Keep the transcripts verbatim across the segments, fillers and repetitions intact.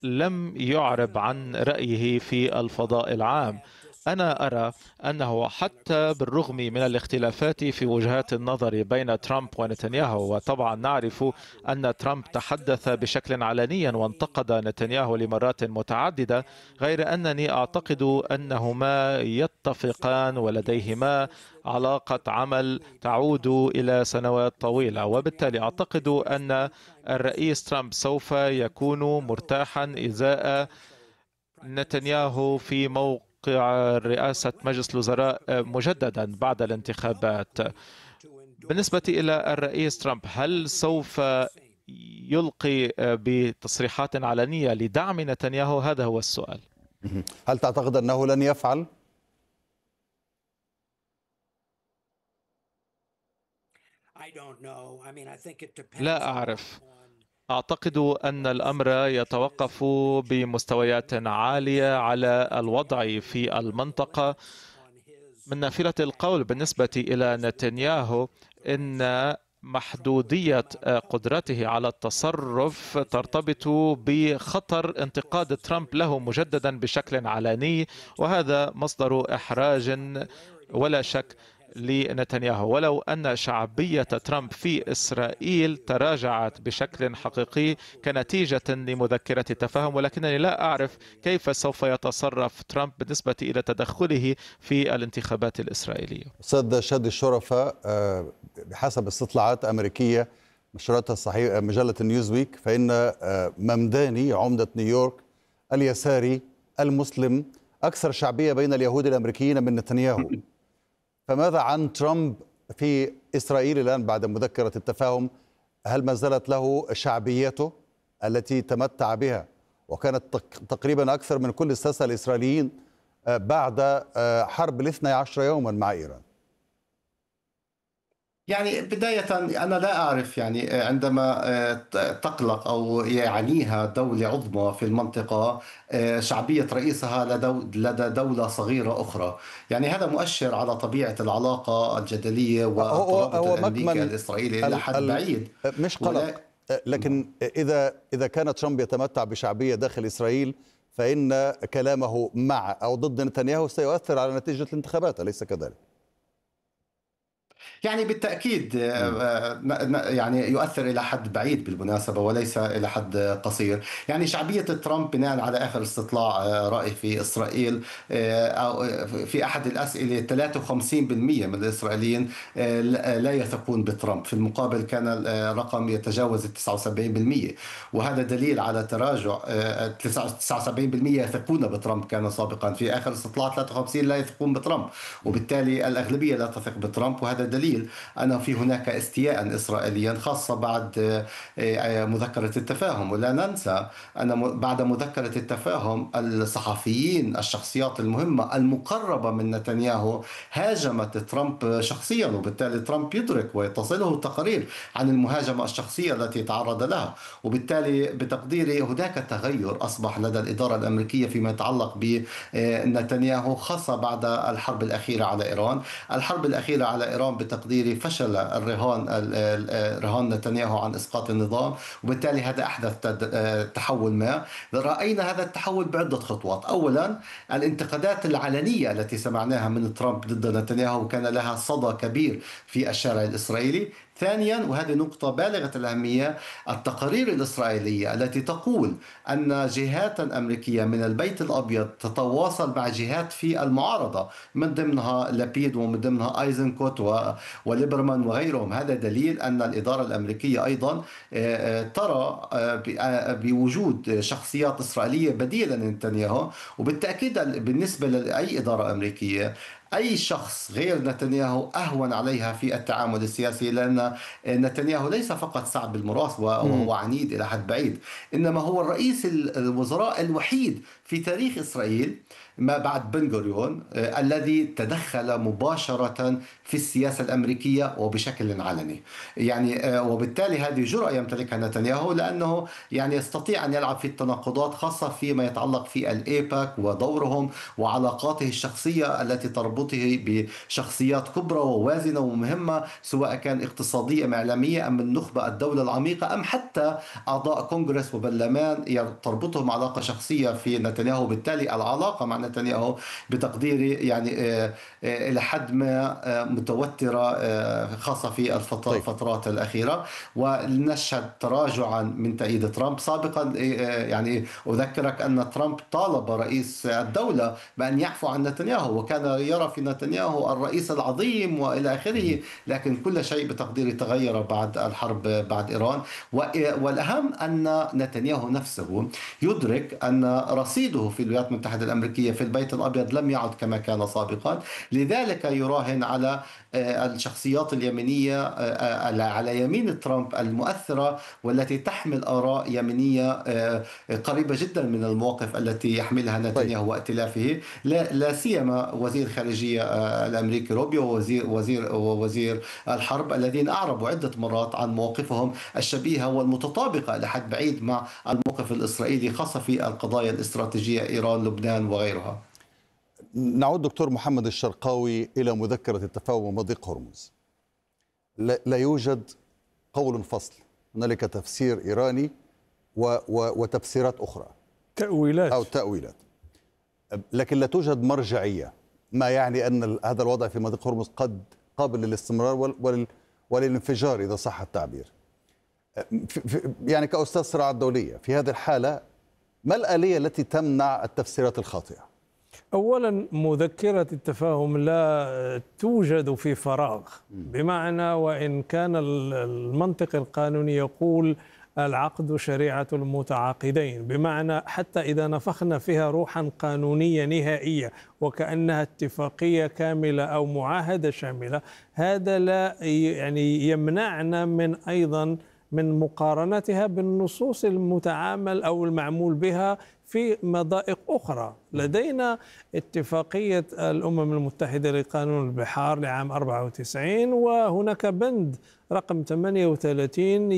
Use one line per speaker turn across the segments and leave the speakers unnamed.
لم يعرب عن رأيه في الفضاء العام. أنا أرى أنه حتى بالرغم من الاختلافات في وجهات النظر بين ترامب ونتنياهو، وطبعا نعرف أن ترامب تحدث بشكل علني وانتقد نتنياهو لمرات متعددة، غير أنني أعتقد أنهما يتفقان ولديهما علاقة عمل تعود إلى سنوات طويلة. وبالتالي أعتقد أن الرئيس ترامب سوف يكون مرتاحا إزاء نتنياهو في موقع رئاسة مجلس الوزراء مجددا بعد الانتخابات. بالنسبة إلى الرئيس ترامب، هل سوف يلقي بتصريحات علنية لدعم نتنياهو؟ هذا هو السؤال.
هل تعتقد أنه لن يفعل؟
لا أعرف. أعتقد أن الأمر يتوقف بمستويات عالية على الوضع في المنطقة. من نافلة القول بالنسبة إلى نتنياهو إن محدودية قدرته على التصرف ترتبط بخطر انتقاد ترامب له مجددا بشكل علني، وهذا مصدر إحراج ولا شك لنتنياهو. ولو أن شعبية ترامب في إسرائيل تراجعت بشكل حقيقي كنتيجة لمذكرة التفاهم، ولكنني لا أعرف كيف سوف يتصرف ترامب بالنسبة إلى تدخله في الانتخابات الإسرائيلية.
أستاذ شادي الشرفة، بحسب استطلاعات أمريكية نشرتها صحيح مجلة نيوزويك، فإن ممداني عمدة نيويورك اليساري المسلم أكثر شعبية بين اليهود الأمريكيين من نتنياهو. فماذا عن ترامب في إسرائيل الآن بعد مذكرة التفاهم؟ هل ما زالت له شعبيته التي تمتع بها وكانت تقريبا أكثر من كل الساسة الإسرائيليين بعد حرب الاثنى عشر يوما مع إيران؟
يعني بداية أنا لا أعرف، يعني عندما تقلق أو يعنيها دولة عظمى في المنطقة شعبية رئيسها لدى دولة صغيرة أخرى، يعني هذا مؤشر على طبيعة العلاقة الجدلية والترابط الأمريكي الإسرائيلي إلى حد بعيد.
مش قلق، لكن إذا إذا كان ترامب يتمتع بشعبية داخل إسرائيل فإن كلامه مع أو ضد نتنياهو سيؤثر على نتيجة الانتخابات، أليس كذلك؟
يعني بالتأكيد يعني يؤثر إلى حد بعيد بالمناسبة وليس إلى حد قصير. يعني شعبية ترامب بناء على آخر استطلاع رأي في إسرائيل في أحد الأسئلة ثلاثة وخمسين بالمئة من الإسرائيليين لا يثقون بترامب، في المقابل كان الرقم يتجاوز تسعة وسبعين بالمئة، وهذا دليل على تراجع. تسعة وسبعين بالمئة يثقون بترامب كان سابقا، في آخر استطلاع ثلاثة وخمسين لا يثقون بترامب، وبالتالي الأغلبية لا تثق بترامب، وهذا دليل أن في هناك استياء إسرائيليا خاصة بعد مذكرة التفاهم. ولا ننسى أن بعد مذكرة التفاهم الصحفيين الشخصيات المهمة المقربة من نتنياهو هاجمت ترامب شخصيا، وبالتالي ترامب يدرك وتصله تقارير عن المهاجمة الشخصية التي تعرض لها. وبالتالي بتقديري هناك تغير أصبح لدى الإدارة الأمريكية فيما يتعلق بنتنياهو، خاصة بعد الحرب الأخيرة على إيران. الحرب الأخيرة على إيران بتقديري فشل الرهان رهان نتنياهو عن إسقاط النظام، وبالتالي هذا أحدث تحول ما. رأينا هذا التحول بعدة خطوات. أولا الانتقادات العلنية التي سمعناها من ترامب ضد نتنياهو كان لها صدى كبير في الشارع الإسرائيلي. ثانيا، وهذه نقطة بالغة الأهمية، التقارير الإسرائيلية التي تقول أن جهات أمريكية من البيت الأبيض تتواصل مع جهات في المعارضة، من ضمنها لابيد ومن ضمنها ايزنكوت وليبرمان وغيرهم. هذا دليل أن الإدارة الأمريكية أيضا ترى بوجود شخصيات إسرائيلية بديلة لنتنياهو. وبالتأكيد بالنسبة لأي إدارة أمريكية أي شخص غير نتنياهو أهون عليها في التعامل السياسي، لأن نتنياهو ليس فقط صعب المراس وهو عنيد إلى حد بعيد، إنما هو الرئيس الوزراء الوحيد في تاريخ إسرائيل ما بعد بن غوريون الذي تدخل مباشرة في السياسة الأمريكية وبشكل علني. يعني وبالتالي هذه جرأة يمتلكها نتنياهو، لأنه يعني يستطيع أن يلعب في التناقضات، خاصة فيما يتعلق في الإيباك ودورهم وعلاقاته الشخصية التي تربط وتربطه بشخصيات كبرى ووازنة ومهمة، سواء كان اقتصادية أم إعلامية أم من نخبة الدولة العميقة أم حتى أعضاء كونغرس وبرلمان، تربطهم علاقة شخصية في نتنياهو. بالتالي العلاقة مع نتنياهو بتقديري يعني إلى حد ما متوترة، خاصة في الفترات الأخيرة، ونشهد تراجعا من تأييد ترامب. سابقا يعني أذكرك أن ترامب طالب رئيس الدولة بأن يعفو عن نتنياهو، وكان يرى في نتنياهو الرئيس العظيم وإلى آخره، لكن كل شيء بتقديري تغير بعد الحرب بعد إيران. والأهم أن نتنياهو نفسه يدرك أن رصيده في الولايات المتحدة الأمريكية في البيت الأبيض لم يعد كما كان سابقا، لذلك يراهن على الشخصيات اليمينية على يمين ترامب المؤثرة، والتي تحمل آراء يمينية قريبة جدا من المواقف التي يحملها نتنياهو وائتلافه، لا سيما وزير خارجية الأمريكي روبيو ووزير وزير ووزير الحرب، الذين أعربوا عدة مرات عن مواقفهم الشبيهة والمتطابقة لحد بعيد مع الموقف الإسرائيلي، خاصة في القضايا الاستراتيجية إيران، لبنان وغيرها.
نعود دكتور محمد الشرقاوي إلى مذكرة التفاهم ومضيق هرمز. لا يوجد قول فصل، هنالك تفسير إيراني و و وتفسيرات أخرى،
تأويلات
أو تأويلات، لكن لا توجد مرجعية، ما يعني أن هذا الوضع في مضيق هرمز قد قابل للاستمرار والانفجار إذا صح التعبير. يعني كأستاذ صراعات دولية في هذه الحالة، ما الآلية التي تمنع التفسيرات الخاطئة؟
أولا، مذكرة التفاهم لا توجد في فراغ، بمعنى وإن كان المنطق القانوني يقول العقد شريعة المتعاقدين، بمعنى حتى إذا نفخنا فيها روحا قانونية نهائية وكأنها اتفاقية كاملة أو معاهدة شاملة، هذا لا يعني يمنعنا من أيضا من مقارنتها بالنصوص المتعامل أو المعمول بها في مضائق أخرى. لدينا اتفاقية الأمم المتحدة لقانون البحار لعام أربعة وتسعين، وهناك بند رقم ثمانية وثلاثين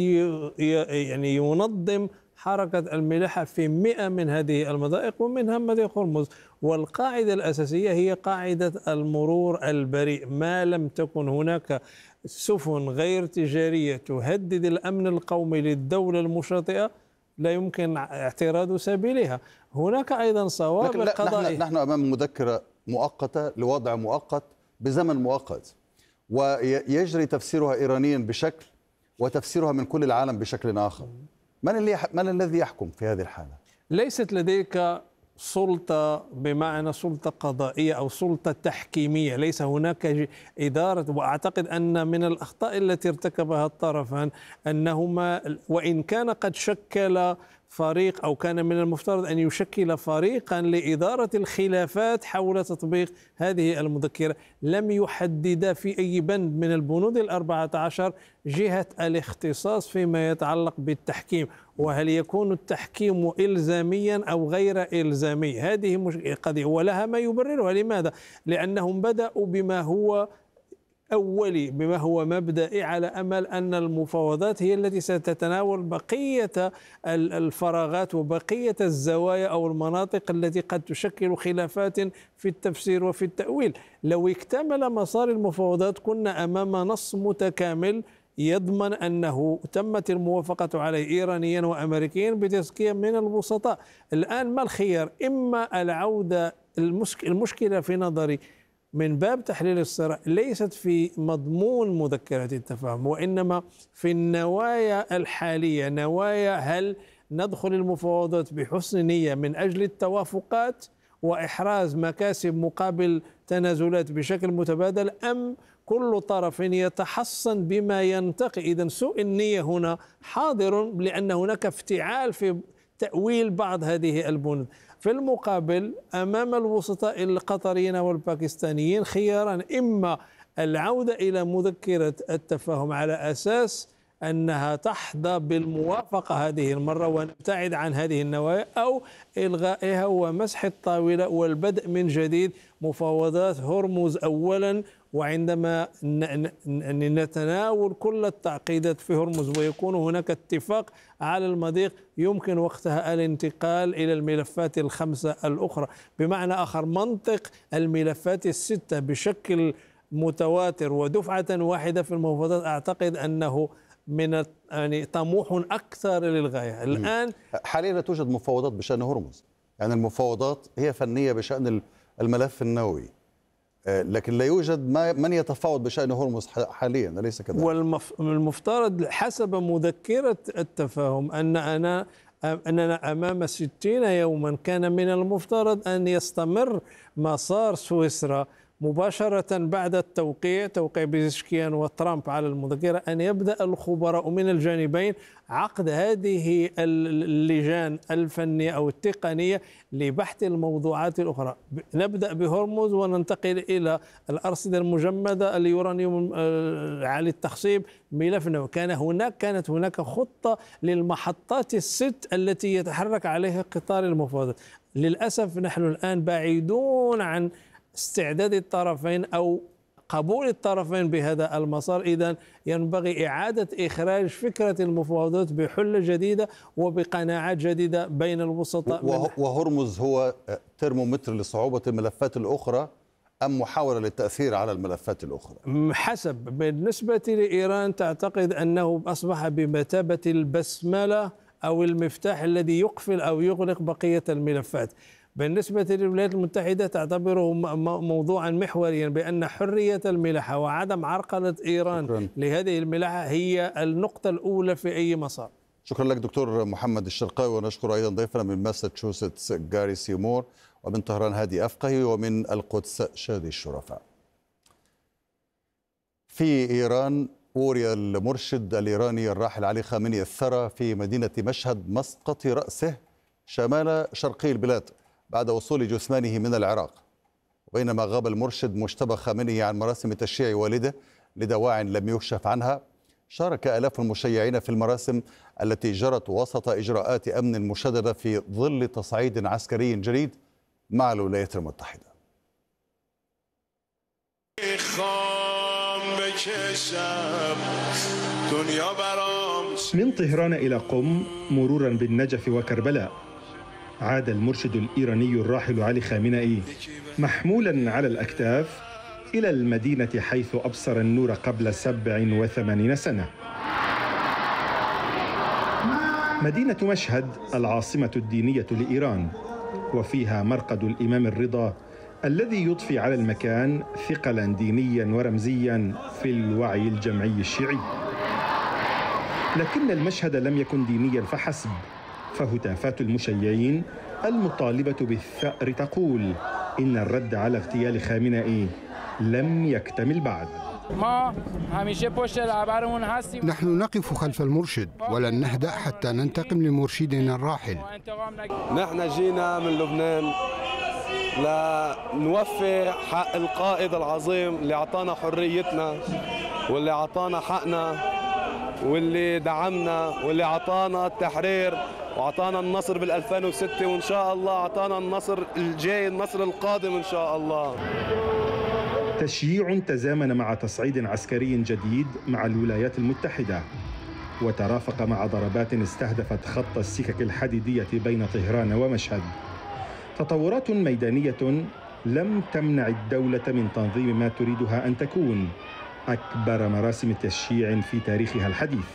يعني ينظم حركة الملاحة في مئة من هذه المضائق ومنها مضيق هرمز. والقاعدة الأساسية هي قاعدة المرور البريء، ما لم تكن هناك سفن غير تجارية تهدد الأمن القومي للدولة المشاطئة لا يمكن اعتراض سبيلها. هناك أيضا صوابع قضائية.
نحن أمام مذكرة مؤقتة لوضع مؤقت بزمن مؤقت، ويجري تفسيرها إيرانيا بشكل وتفسيرها من كل العالم بشكل آخر. من اللي من الذي يحكم في هذه الحالة؟
ليست لديك سلطة بمعنى سلطة قضائية أو سلطة تحكيمية، ليس هناك إدارة. وأعتقد أن من الأخطاء التي ارتكبها الطرفان أنهما وإن كان قد شكل فريق أو كان من المفترض أن يشكل فريقا لإدارة الخلافات حول تطبيق هذه المذكرة، لم يحدد في أي بند من البنود الأربعة عشر جهة الاختصاص فيما يتعلق بالتحكيم، وهل يكون التحكيم إلزاميا أو غير إلزامي. هذه قضية ولها ما يبررها. لماذا؟ لأنهم بدأوا بما هو أولي، بما هو مبدئي، على أمل أن المفاوضات هي التي ستتناول بقية الفراغات وبقية الزوايا أو المناطق التي قد تشكل خلافات في التفسير وفي التأويل. لو اكتمل مسار المفاوضات كنا أمام نص متكامل يضمن أنه تمت الموافقة عليه إيرانيا وأمريكيا بتزكية من الوسطاء. الآن ما الخيار؟ إما العودة. المشكلة في نظري من باب تحليل الصراع ليست في مضمون مذكرة التفاهم، وإنما في النوايا الحالية. نوايا هل ندخل المفاوضات بحسن نية من أجل التوافقات وإحراز مكاسب مقابل تنازلات بشكل متبادل، أم كل طرف يتحصن بما ينتقي؟ إذن سوء النية هنا حاضر، لأن هناك افتعال في تأويل بعض هذه البنود. في المقابل أمام الوسطاء القطريين والباكستانيين خياران: إما العودة إلى مذكرة التفاهم على أساس أنها تحظى بالموافقة هذه المرة ونبتعد عن هذه النوايا، أو إلغائها ومسح الطاولة والبدء من جديد، مفاوضات هرمز أولا وعندما نتناول كل التعقيدات في هرمز ويكون هناك اتفاق على المضيق يمكن وقتها الانتقال إلى الملفات الخمسة الأخرى. بمعنى آخر، منطق الملفات الستة بشكل متواتر ودفعة واحدة في المفاوضات أعتقد أنه من يعني طموح أكثر للغاية. الآن
حاليا لا توجد مفاوضات بشأن هرمز، يعني المفاوضات هي فنية بشأن الملف النووي، لكن لا يوجد من يتفاوض بشأن هرمز حاليا، أليس كذلك؟
والمفترض حسب مذكرة التفاهم أن أنا أننا أمام ستين يوما كان من المفترض أن يستمر مسار سويسرا مباشرة بعد التوقيع توقيع بيزشكيان وترامب على المذكرة، أن يبدأ الخبراء من الجانبين عقد هذه اللجان الفنية أو التقنية لبحث الموضوعات الأخرى. نبدأ بهرمز وننتقل إلى الأرصدة المجمدة، اليورانيوم عالي التخصيب، ملف نووي. كان هناك كانت هناك خطة للمحطات الست التي يتحرك عليها قطار المفاوضات. للأسف نحن الآن بعيدون عن استعداد الطرفين أو قبول الطرفين بهذا المسار. إذن ينبغي إعادة إخراج فكرة المفاوضات بحلة جديدة وبقناعات جديدة بين الوسطاء.
وهرمز هو ترمومتر لصعوبة الملفات الأخرى أم محاولة للتأثير على الملفات الأخرى؟
حسب. بالنسبة لإيران تعتقد أنه أصبح بمثابة البسملة أو المفتاح الذي يقفل أو يغلق بقية الملفات. بالنسبة للولايات المتحدة تعتبره موضوعا محوريا بأن حرية الملاحة وعدم عرقلة إيران شكرا. لهذه الملاحة هي النقطة الأولى في أي مسار.
شكرا لك دكتور محمد الشرقاوي، ونشكر أيضا ضيفنا من ماساتشوستس جاري سيمور، ومن طهران هادي أفقهي، ومن القدس شادي الشرفاء. في إيران أوري المرشد الإيراني الراحل علي خامنئي الثرى في مدينة مشهد مسقط رأسه شمال شرقي البلاد بعد وصول جثمانه من العراق. وبينما غاب المرشد مجتبى خامنئي عن مراسم تشييع والده لدواع لم يكشف عنها، شارك آلاف المشيعين في المراسم التي جرت وسط إجراءات أمن مشددة في ظل تصعيد عسكري جديد مع الولايات المتحدة.
من طهران إلى قم مرورا بالنجف وكربلاء، عاد المرشد الإيراني الراحل علي خامنئي محمولا على الأكتاف إلى المدينة حيث أبصر النور قبل سبع وثمانين سنة. مدينة مشهد العاصمة الدينية لإيران، وفيها مرقد الإمام الرضا الذي يضفي على المكان ثقلا دينيا ورمزيا في الوعي الجمعي الشيعي. لكن المشهد لم يكن دينيا فحسب، فهتافات المشيعين المطالبة بالثأر تقول إن الرد على اغتيال خامنئي لم يكتمل بعد.
نحن نقف خلف المرشد ولن نهدأ حتى ننتقم لمرشدنا الراحل.
نحن جينا من لبنان لنوفي حق القائد العظيم اللي أعطانا حريتنا واللي أعطانا حقنا واللي دعمنا واللي أعطانا التحرير وأعطانا النصر بال ألفين وستة، وإن شاء الله أعطانا النصر الجاي، النصر القادم إن شاء الله.
تشييع تزامن مع تصعيد عسكري جديد مع الولايات المتحدة، وترافق مع ضربات استهدفت خط السكك الحديدية بين طهران ومشهد. تطورات ميدانية لم تمنع الدولة من تنظيم ما تريدها أن تكون أكبر مراسم تشييع في تاريخها الحديث.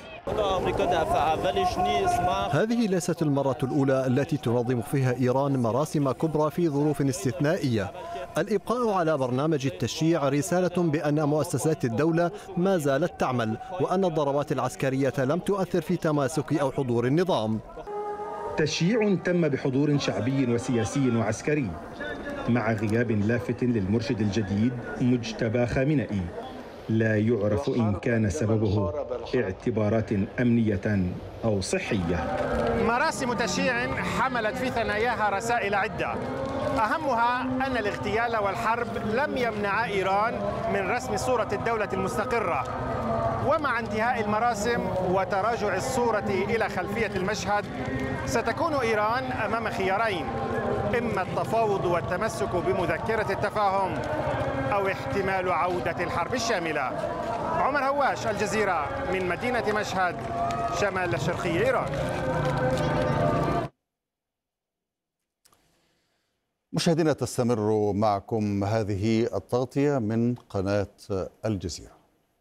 هذه ليست المرة الأولى التي تنظم فيها إيران مراسم كبرى في ظروف استثنائية. الإبقاء على برنامج التشييع رسالة بأن مؤسسات الدولة ما زالت تعمل، وأن الضربات العسكرية لم تؤثر في تماسك أو حضور النظام.
تشييع تم بحضور شعبي وسياسي وعسكري، مع غياب لافت للمرشد الجديد مجتبى خامنئي. لا يعرف إن كان سببه اعتبارات أمنية أو صحية.
مراسم تشييع حملت في ثناياها رسائل عدة، أهمها أن الاغتيال والحرب لم يمنع إيران من رسم صورة الدولة المستقرة. ومع انتهاء المراسم وتراجع الصورة إلى خلفية المشهد، ستكون إيران أمام خيارين: إما التفاوض والتمسك بمذكرة التفاهم أو احتمال عودة الحرب الشاملة. عمر هواش، الجزيرة، من مدينة مشهد، شمال شرقي إيران.
مشاهدينا، تستمر معكم هذه التغطية من قناة الجزيرة.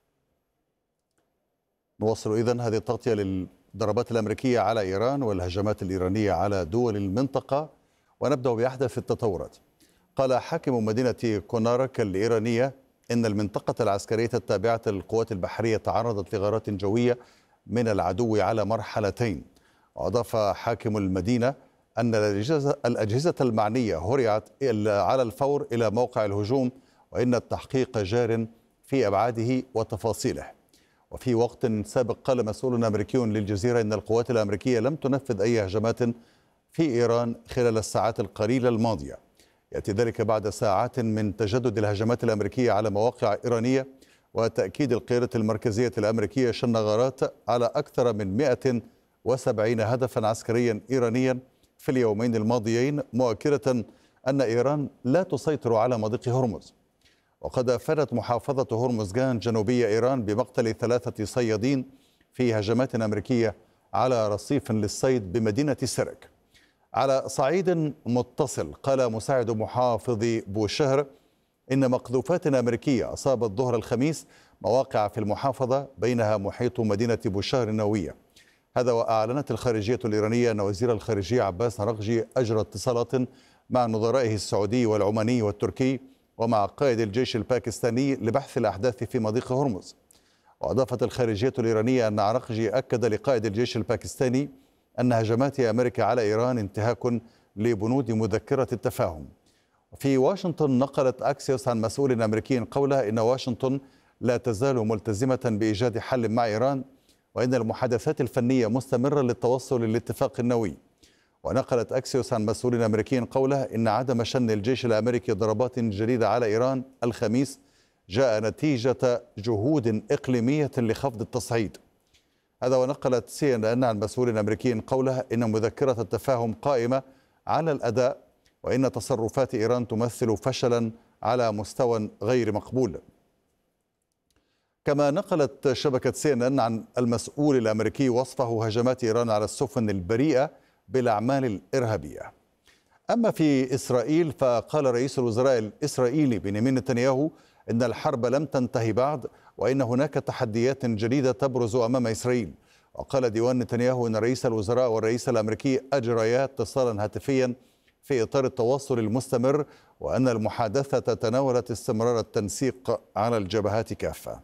نواصل إذن هذه التغطية للضربات الأمريكية على إيران والهجمات الإيرانية على دول المنطقة، ونبدأ بأحدث التطورات. قال حاكم مدينة كونارك الإيرانية إن المنطقة العسكرية التابعة للقوات البحرية تعرضت لغارات جوية من العدو على مرحلتين. وأضاف حاكم المدينة أن الأجهزة المعنية هرعت على الفور إلى موقع الهجوم، وإن التحقيق جار في أبعاده وتفاصيله. وفي وقت سابق قال مسؤول أمريكي للجزيرة إن القوات الأمريكية لم تنفذ أي هجمات في إيران خلال الساعات القليلة الماضية. يأتي ذلك بعد ساعات من تجدد الهجمات الأمريكية على مواقع إيرانية، وتأكيد القيادة المركزية الأمريكية شن غارات على أكثر من مئة وسبعين هدفا عسكريا إيرانيا في اليومين الماضيين، مؤكدة أن إيران لا تسيطر على مضيق هرمز. وقد أفادت محافظة هرمزغان جنوبية إيران بمقتل ثلاثة صيادين في هجمات أمريكية على رصيف للصيد بمدينة سرك. على صعيد متصل قال مساعد محافظ بوشهر إن مقذوفات أمريكية أصابت ظهر الخميس مواقع في المحافظة بينها محيط مدينة بوشهر النووية. هذا وأعلنت الخارجية الإيرانية أن وزير الخارجية عباس نرغجي أجرى اتصالات مع نظرائه السعودي والعماني والتركي ومع قائد الجيش الباكستاني لبحث الأحداث في مضيق هرمز. وأضافت الخارجية الإيرانية أن عرقجي أكد لقائد الجيش الباكستاني أن هجمات أمريكا على إيران انتهاك لبنود مذكرة التفاهم. في واشنطن نقلت أكسيوس عن مسؤول أمريكي قوله إن واشنطن لا تزال ملتزمة بإيجاد حل مع إيران، وإن المحادثات الفنية مستمرة للتوصل للاتفاق النووي. ونقلت أكسيوس عن مسؤول أمريكي قوله إن عدم شن الجيش الأمريكي ضربات جديدة على إيران الخميس جاء نتيجة جهود إقليمية لخفض التصعيد. هذا ونقلت سي إن إن عن مسؤول أمريكي قوله إن مذكرة التفاهم قائمة على الأداء، وإن تصرفات إيران تمثل فشلا على مستوى غير مقبول. كما نقلت شبكة سي إن إن عن المسؤول الأمريكي وصفه هجمات إيران على السفن البريئة بالأعمال الإرهابية. أما في إسرائيل فقال رئيس الوزراء الإسرائيلي بنيامين نتنياهو إن الحرب لم تنتهي بعد، وإن هناك تحديات جديدة تبرز أمام إسرائيل. وقال ديوان نتنياهو إن رئيس الوزراء والرئيس الأمريكي أجريا اتصالا هاتفيا في إطار التواصل المستمر، وأن المحادثة تناولت استمرار التنسيق على الجبهات كافة.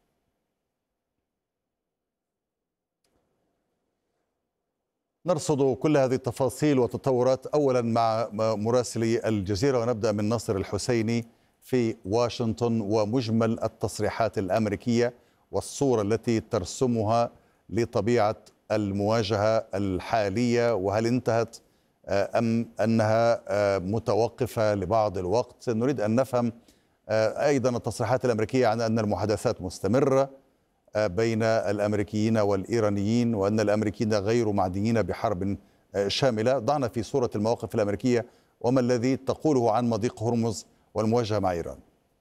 نرصد كل هذه التفاصيل والتطورات أولا مع مراسلي الجزيرة، ونبدأ من ناصر الحسيني في واشنطن ومجمل التصريحات الأمريكية والصورة التي ترسمها لطبيعة المواجهة الحالية، وهل انتهت أم أنها متوقفة لبعض الوقت. نريد أن نفهم أيضا التصريحات الأمريكية عن أن المحادثات مستمرة بين الأمريكيين والإيرانيين، وأن الأمريكيين غير معديين بحرب شاملة. ضعنا في صورة المواقف الأمريكية وما الذي تقوله عن مضيق هرمز والمواجهة مع إيران.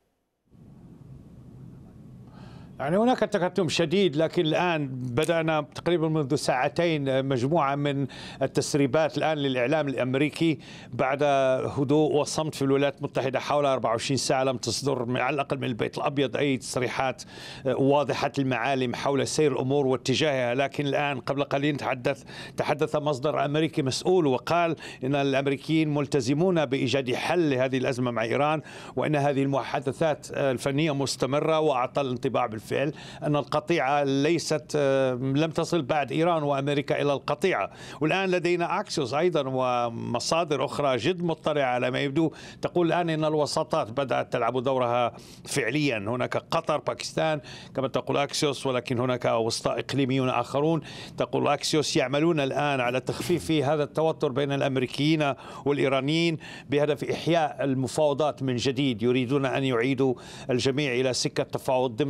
يعني هناك تكتم شديد، لكن الآن بدأنا تقريبا منذ ساعتين مجموعة من التسريبات الآن للإعلام الأمريكي بعد هدوء وصمت في الولايات المتحدة حوالي أربعة وعشرين ساعة. لم تصدر على الأقل من البيت الأبيض أي تصريحات واضحة المعالم حول سير الأمور واتجاهها. لكن الآن قبل قليل تحدث تحدث مصدر أمريكي مسؤول وقال إن الأمريكيين ملتزمون بإيجاد حل لهذه الأزمة مع إيران، وأن هذه المحادثات الفنية مستمرة، وأعطى الانطباع بالفعل أن القطيعة ليست لم تصل بعد إيران وأمريكا إلى القطيعة. والآن لدينا أكسيوس أيضا ومصادر أخرى جد مطلعة على ما يبدو تقول الآن أن الوساطات بدأت تلعب دورها فعليا. هناك قطر، باكستان كما تقول أكسيوس، ولكن هناك وسطاء إقليميون آخرون. تقول أكسيوس يعملون الآن على تخفيف هذا التوتر بين الأمريكيين والإيرانيين بهدف إحياء المفاوضات من جديد. يريدون أن يعيدوا الجميع إلى سكة تفاوض ضمن مذكرة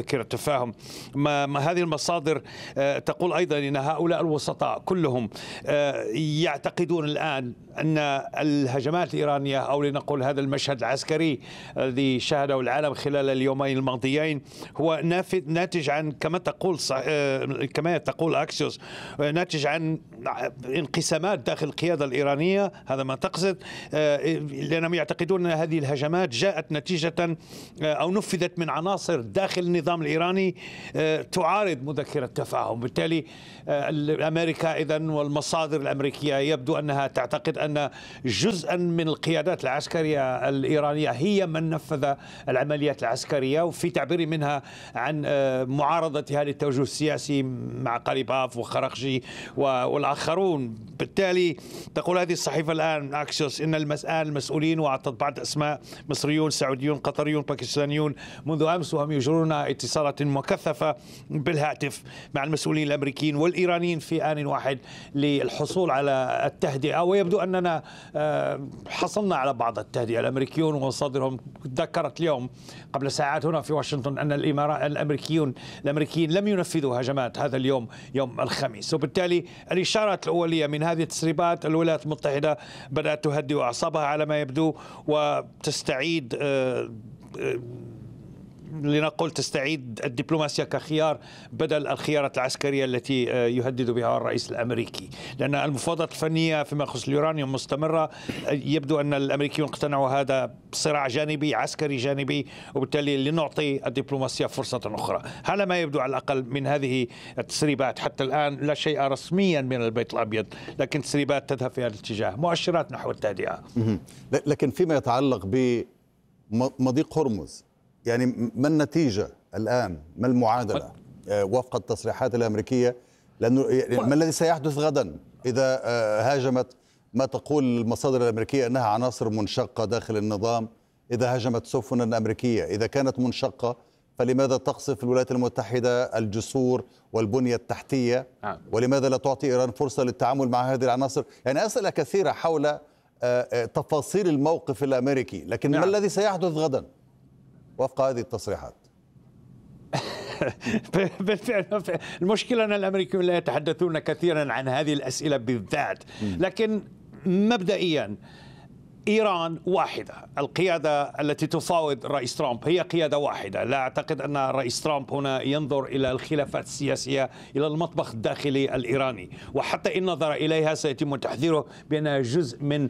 مذكرة تفاهم. ما, ما هذه المصادر تقول أيضا أن هؤلاء الوسطاء كلهم يعتقدون الآن أن الهجمات الإيرانية أو لنقول هذا المشهد العسكري الذي شاهده العالم خلال اليومين الماضيين هو ناتج عن كما تقول كما تقول أكسيوس ناتج عن انقسامات داخل القيادة الإيرانية. هذا ما تقصد، لأنهم يعتقدون أن هذه الهجمات جاءت نتيجة أو نفذت من عناصر داخل النظام الإيراني تعارض مذكرة تفاهم. بالتالي أمريكا إذن والمصادر الأمريكية يبدو أنها تعتقد أن جزءا من القيادات العسكرية الإيرانية هي من نفذ العمليات العسكرية، وفي تعبير منها عن معارضتها للتوجه السياسي مع قليباف وخرقجي والآخرون. بالتالي تقول هذه الصحيفة الآن أكسيوس إن المسؤولين وأعطت بعض أسماء مصريون سعوديون قطريون باكستانيون منذ أمس وهم يجرون اتصالات مكثفة بالهاتف مع المسؤولين الأمريكيين والإيرانيين في آن واحد للحصول على التهدئة. ويبدو أننا حصلنا على بعض التهدئة. الأمريكيون ومصادرهم ذكرت اليوم قبل ساعات هنا في واشنطن أن الإمارات الأمريكيون الأمريكيين لم ينفذوا هجمات هذا اليوم يوم الخميس. وبالتالي الإشارات الأولية من هذه التسريبات الولايات المتحدة بدأت تهدئ أعصابها على ما يبدو وتستعيد لنقول تستعيد الدبلوماسية كخيار بدل الخيارات العسكرية التي يهدد بها الرئيس الأمريكي، لأن المفاوضات الفنية فيما يخص اليورانيوم مستمرة. يبدو أن الأمريكيون اقتنعوا هذا صراع جانبي عسكري جانبي، وبالتالي لنعطي الدبلوماسية فرصة أخرى. على ما يبدو على الأقل من هذه التسريبات حتى الآن لا شيء رسميا من البيت الأبيض، لكن تسريبات تذهب في هذا الاتجاه، مؤشرات نحو التهدئة.
لكن فيما يتعلق بمضيق هرمز، يعني ما النتيجة الآن؟ ما المعادلة وفق التصريحات الأمريكية؟ لأنه ما الذي سيحدث غدا إذا هاجمت ما تقول المصادر الأمريكية أنها عناصر منشقة داخل النظام، إذا هاجمت سفنا أمريكية؟ إذا كانت منشقة فلماذا تقصف الولايات المتحدة الجسور والبنية التحتية؟ ولماذا لا تعطي إيران فرصة للتعامل مع هذه العناصر؟ يعني أسئلة كثيرة حول تفاصيل الموقف الأمريكي، لكن ما الذي سيحدث غدا وفق هذه التصريحات؟
بالفعل المشكلة أن الأمريكيون لا يتحدثون كثيرا عن هذه الأسئلة بالذات، لكن مبدئيا إيران واحدة. القيادة التي تفاوض رئيس ترامب هي قيادة واحدة. لا أعتقد أن رئيس ترامب هنا ينظر إلى الخلافات السياسية إلى المطبخ الداخلي الإيراني، وحتى إن نظر إليها سيتم تحذيره بأنها جزء من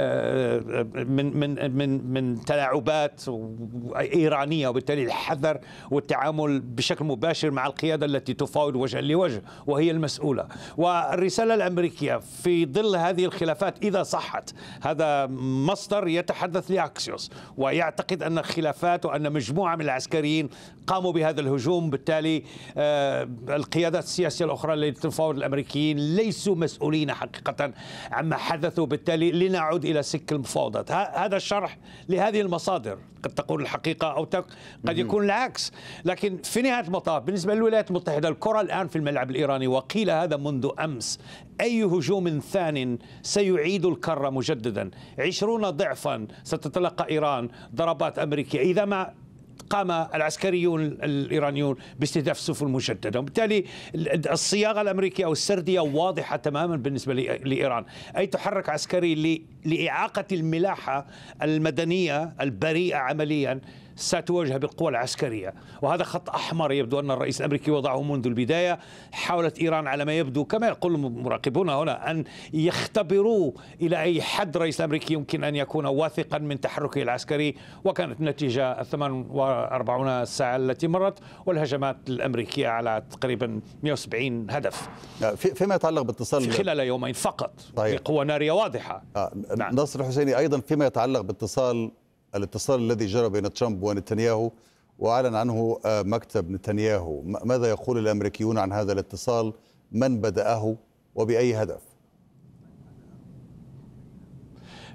من من من من تلاعبات إيرانية، وبالتالي الحذر والتعامل بشكل مباشر مع القيادة التي تفاوض وجها لوجه وهي المسؤولة. والرسالة الأمريكية في ظل هذه الخلافات إذا صحت، هذا مصدر يتحدث لأكسيوس ويعتقد أن خلافات وأن مجموعة من العسكريين قاموا بهذا الهجوم. بالتالي القيادات السياسية الأخرى التي تفاوض الأمريكيين ليسوا مسؤولين حقيقة عما حدثوا، بالتالي لنعود إلى سك المفاوضات. هذا الشرح لهذه المصادر. قد تقول الحقيقة أو قد يكون العكس، لكن في نهاية المطاف بالنسبة للولايات المتحدة الكرة الآن في الملعب الإيراني، وقيل هذا منذ أمس. أي هجوم ثان سيعيد الكرة مجددا، عشرون ضعفا ستتلقى إيران ضربات أمريكية إذا ما قام العسكريون الإيرانيون باستهداف سفن مجددا. وبالتالي الصياغة الأمريكية أو السردية واضحة تماما بالنسبة لإيران، أي تحرك عسكري لإعاقة الملاحة المدنية البريئة عمليا ستواجه بالقوى العسكرية، وهذا خط أحمر يبدو أن الرئيس الأمريكي وضعه منذ البداية. حاولت إيران على ما يبدو كما يقول المراقبون هنا أن يختبروا إلى أي حد الرئيس الأمريكي يمكن أن يكون واثقا من تحركه العسكري، وكانت النتيجة الثمان وأربعين ساعة التي مرت والهجمات الأمريكية على تقريبا مئة وسبعين هدف
فيما يتعلق باتصال
في خلال يومين فقط. طيب. بقوة نارية واضحة.
آه. نعم. ناصر الحسيني، أيضا فيما يتعلق باتصال الاتصال الذي جرى بين ترامب ونتنياهو وأعلن عنه مكتب نتنياهو، ماذا يقول الأمريكيون عن هذا الاتصال؟ من بدأه وبأي هدف؟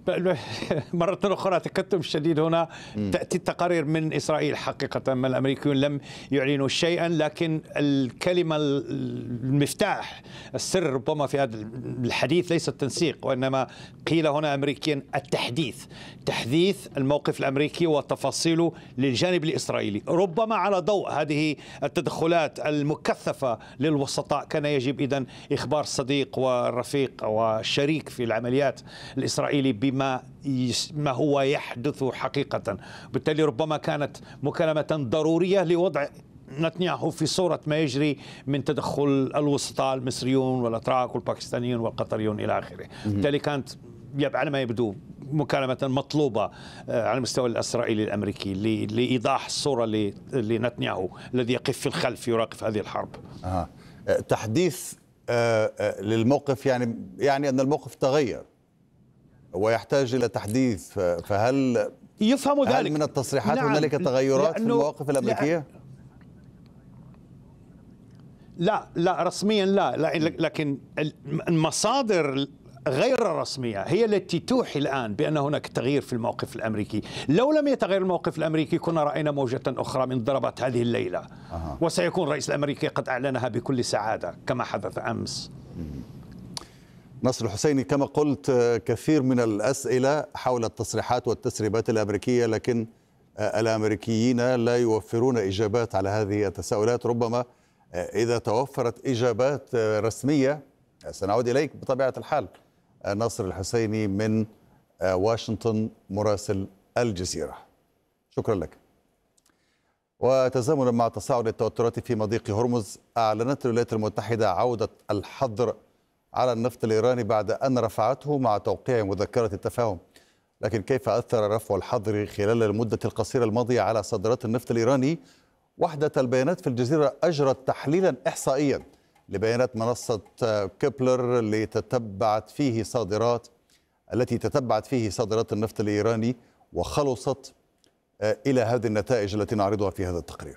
مرة أخرى تكتم شديد هنا. تأتي التقارير من إسرائيل حقيقة، ما الأمريكيون لم يعلنوا شيئا، لكن الكلمة المفتاح السر ربما في هذا الحديث ليس التنسيق، وإنما قيل هنا أمريكيا التحديث، تحديث الموقف الأمريكي وتفاصيله للجانب الإسرائيلي. ربما على ضوء هذه التدخلات المكثفة للوسطاء كان يجب إذن إخبار الصديق والرفيق والشريك في العمليات الإسرائيلي بما ما هو يحدث حقيقة. بالتالي ربما كانت مكالمة ضرورية لوضع نتنياهو في صورة ما يجري من تدخل الوسطاء المصريون والأتراك والباكستانيون والقطريون إلى آخره. بالتالي كانت على ما يبدو مكالمة مطلوبة على المستوى الإسرائيلي الأمريكي لإيضاح الصورة لنتنياهو الذي يقف في الخلف يراقب هذه الحرب.
آه. تحديث آه للموقف يعني يعني أن الموقف تغير ويحتاج إلى تحديث، فهل
يفهم ذلك؟
هل من التصريحات
نعم.
هنالك تغيرات في المواقف الأمريكية؟
لا لا رسميا لا, لا لكن المصادر غير رسمية هي التي توحي الآن بأن هناك تغيير في الموقف الأمريكي. لو لم يتغير الموقف الأمريكي كنا رأينا موجة أخرى من ضربات هذه الليلة. أه. وسيكون الرئيس الأمريكي قد أعلنها بكل سعادة كما حدث أمس.
نصر الحسيني، كما قلت كثير من الأسئلة حول التصريحات والتسريبات الأمريكية، لكن الأمريكيين لا يوفرون إجابات على هذه التساؤلات. ربما إذا توفرت إجابات رسمية سنعود إليك بطبيعة الحال. ناصر الحسيني من واشنطن مراسل الجزيرة، شكرا لك. وتزامنا مع تصاعد التوترات في مضيق هرمز، أعلنت الولايات المتحدة عودة الحظر على النفط الإيراني بعد أن رفعته مع توقيع مذكرة التفاهم. لكن كيف أثر رفع الحظر خلال المدة القصيرة الماضية على صادرات النفط الإيراني؟ وحدة البيانات في الجزيرة أجرت تحليلا إحصائيا لبيانات منصة كيبلر اللي تتبعت فيه صادرات التي تتبعت فيه صادرات النفط الإيراني، وخلصت إلى هذه النتائج التي نعرضها في هذا التقرير.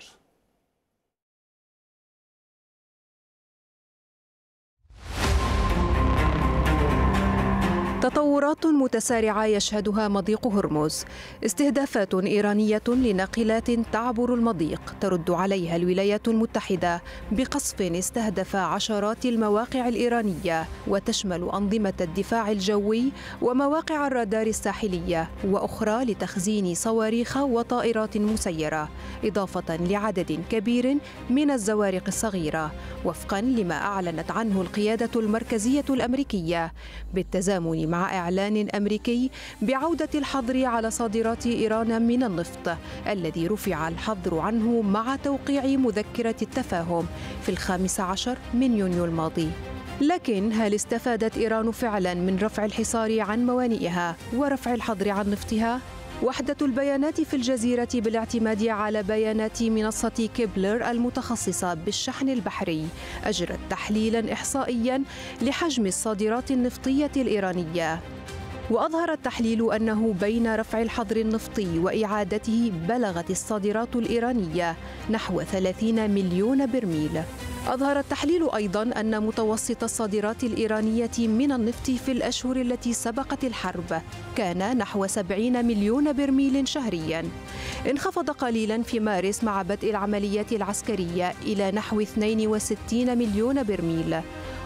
تطورات متسارعة يشهدها مضيق هرمز، استهدافات إيرانية لناقلات تعبر المضيق ترد عليها الولايات المتحدة بقصف استهدف عشرات المواقع الإيرانية وتشمل أنظمة الدفاع الجوي ومواقع الرادار الساحلية وأخرى لتخزين صواريخ وطائرات مسيرة، إضافة لعدد كبير من الزوارق الصغيرة، وفقا لما أعلنت عنه القيادة المركزية الأمريكية، بالتزامن مع إعلان أمريكي بعودة الحظر على صادرات إيران من النفط الذي رفع الحظر عنه مع توقيع مذكرة التفاهم في الخامس عشر من يونيو الماضي. لكن هل استفادت إيران فعلا من رفع الحصار عن موانئها ورفع الحظر عن نفطها؟ وحدة البيانات في الجزيرة بالاعتماد على بيانات منصة كيبلر المتخصصة بالشحن البحري أجرت تحليلاً إحصائياً لحجم الصادرات النفطية الإيرانية، وأظهر التحليل أنه بين رفع الحظر النفطي وإعادته بلغت الصادرات الإيرانية نحو ثلاثين مليون برميل. أظهر التحليل أيضاً أن متوسط الصادرات الإيرانية من النفط في الأشهر التي سبقت الحرب كان نحو سبعين مليون برميل شهرياً، انخفض قليلاً في مارس مع بدء العمليات العسكرية إلى نحو اثنين وستين مليون برميل،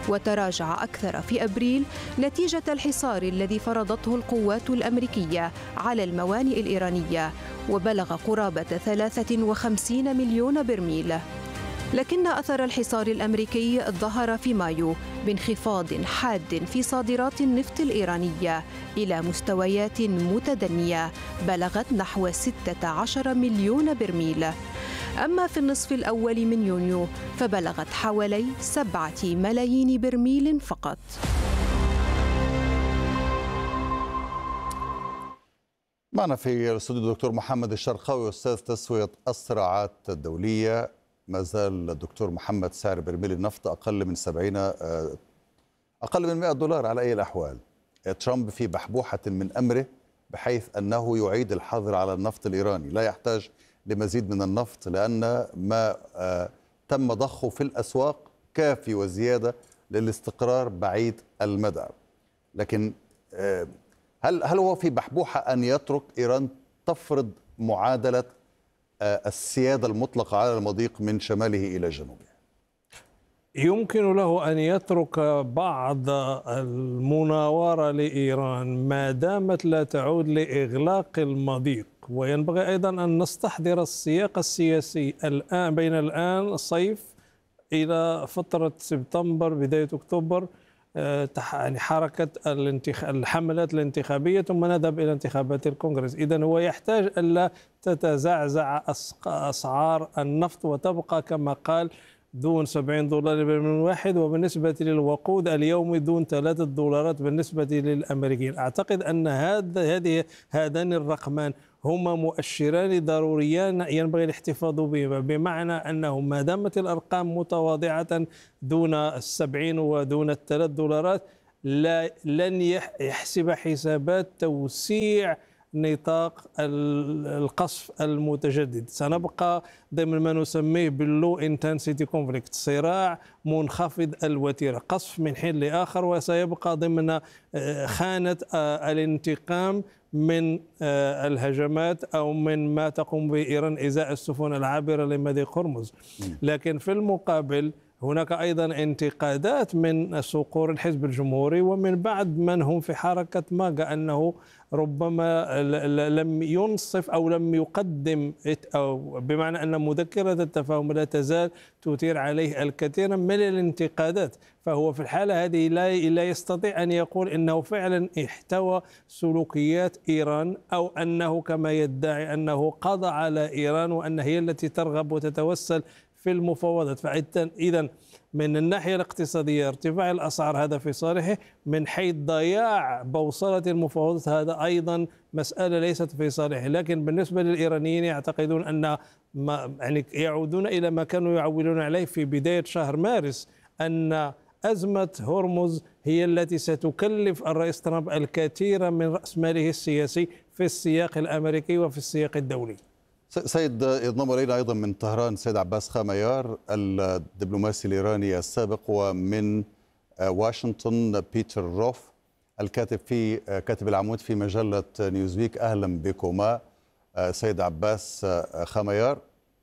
وتراجع أكثر في أبريل نتيجة الحصار الذي فرضته القوات الأمريكية على الموانئ الإيرانية وبلغ قرابة ثلاثة وخمسين مليون برميل. لكن أثر الحصار الأمريكي ظهر في مايو بانخفاض حاد في صادرات النفط الإيرانية إلى مستويات متدنية بلغت نحو ستة عشر مليون برميل. أما في النصف الأول من يونيو فبلغت حوالي سبعة ملايين برميل فقط.
معنا في الاستوديو الدكتور محمد الشرقاوي أستاذ تسوية الصراعات الدولية. ما زال الدكتور محمد سعر برميل النفط أقل من سبعين أقل من مئة دولار على أي الأحوال. ترامب في بحبوحة من أمره بحيث أنه يعيد الحظر على النفط الإيراني، لا يحتاج لمزيد من النفط لأن ما تم ضخه في الأسواق كافي وزيادة للاستقرار بعيد المدى. لكن هل هل هو في بحبوحة أن يترك إيران تفرض معادلة السيادة المطلقة على المضيق من شماله إلى جنوبه؟
يمكن له أن يترك بعض المناورة لإيران ما دامت لا تعود لإغلاق المضيق، وينبغي أيضا أن نستحضر السياق السياسي الآن بين الآن صيف إلى فترة سبتمبر بداية أكتوبر، يعني حركة الحملات الانتخابية ثم نذهب إلى انتخابات الكونغرس. إذن هو يحتاج ألا تتزعزع أسعار النفط وتبقى كما قال دون سبعين دولار للبرميل واحد، وبالنسبة للوقود اليومي دون ثلاثة دولارات بالنسبة للأمريكيين. أعتقد أن هذا هذه هذان الرقمان هما مؤشران ضروريان ينبغي الاحتفاظ بهما، بمعنى أنه ما دامت الأرقام متواضعة دون السبعين ودون الثلاث دولارات لا لن يحسب حسابات توسيع نطاق القصف المتجدد. سنبقى ضمن ما نسميه باللو انتنسيتي كونفليكت، صراع منخفض الوتيرة، قصف من حين لآخر، وسيبقى ضمن خانة الانتقام من الهجمات أو من ما تقوم به إيران إزاء السفن العابرة لمضيق هرمز. لكن في المقابل هناك أيضا انتقادات من صقور الحزب الجمهوري ومن بعض من هم في حركة ماغا أنه ربما لم ينصف أو لم يقدم، أو بمعنى أن مذكرة التفاهم لا تزال تثير عليه الكثير من الانتقادات. فهو في الحالة هذه لا لا يستطيع أن يقول إنه فعلا احتوى سلوكيات إيران، أو أنه كما يدعي أنه قضى على إيران وأن هي التي ترغب وتتوسل في المفاوضات. فإذا من الناحية الاقتصادية ارتفاع الأسعار هذا في صالحه، من حيث ضياع بوصلة المفاوضات هذا أيضا مسألة ليست في صالحه. لكن بالنسبة للإيرانيين يعتقدون أن ما يعني يعودون إلى ما كانوا يعولون عليه في بداية شهر مارس، أن أزمة هرمز هي التي ستكلف الرئيس ترامب الكثير من رأس ماله السياسي في السياق الأمريكي وفي السياق الدولي.
سيد ينضم إلينا أيضا من طهران سيد عباس خاميار الدبلوماسي الإيراني السابق، ومن واشنطن بيتر روف الكاتب في كاتب العمود في مجلة نيوزويك. أهلا بكما سيد عباس خاميار.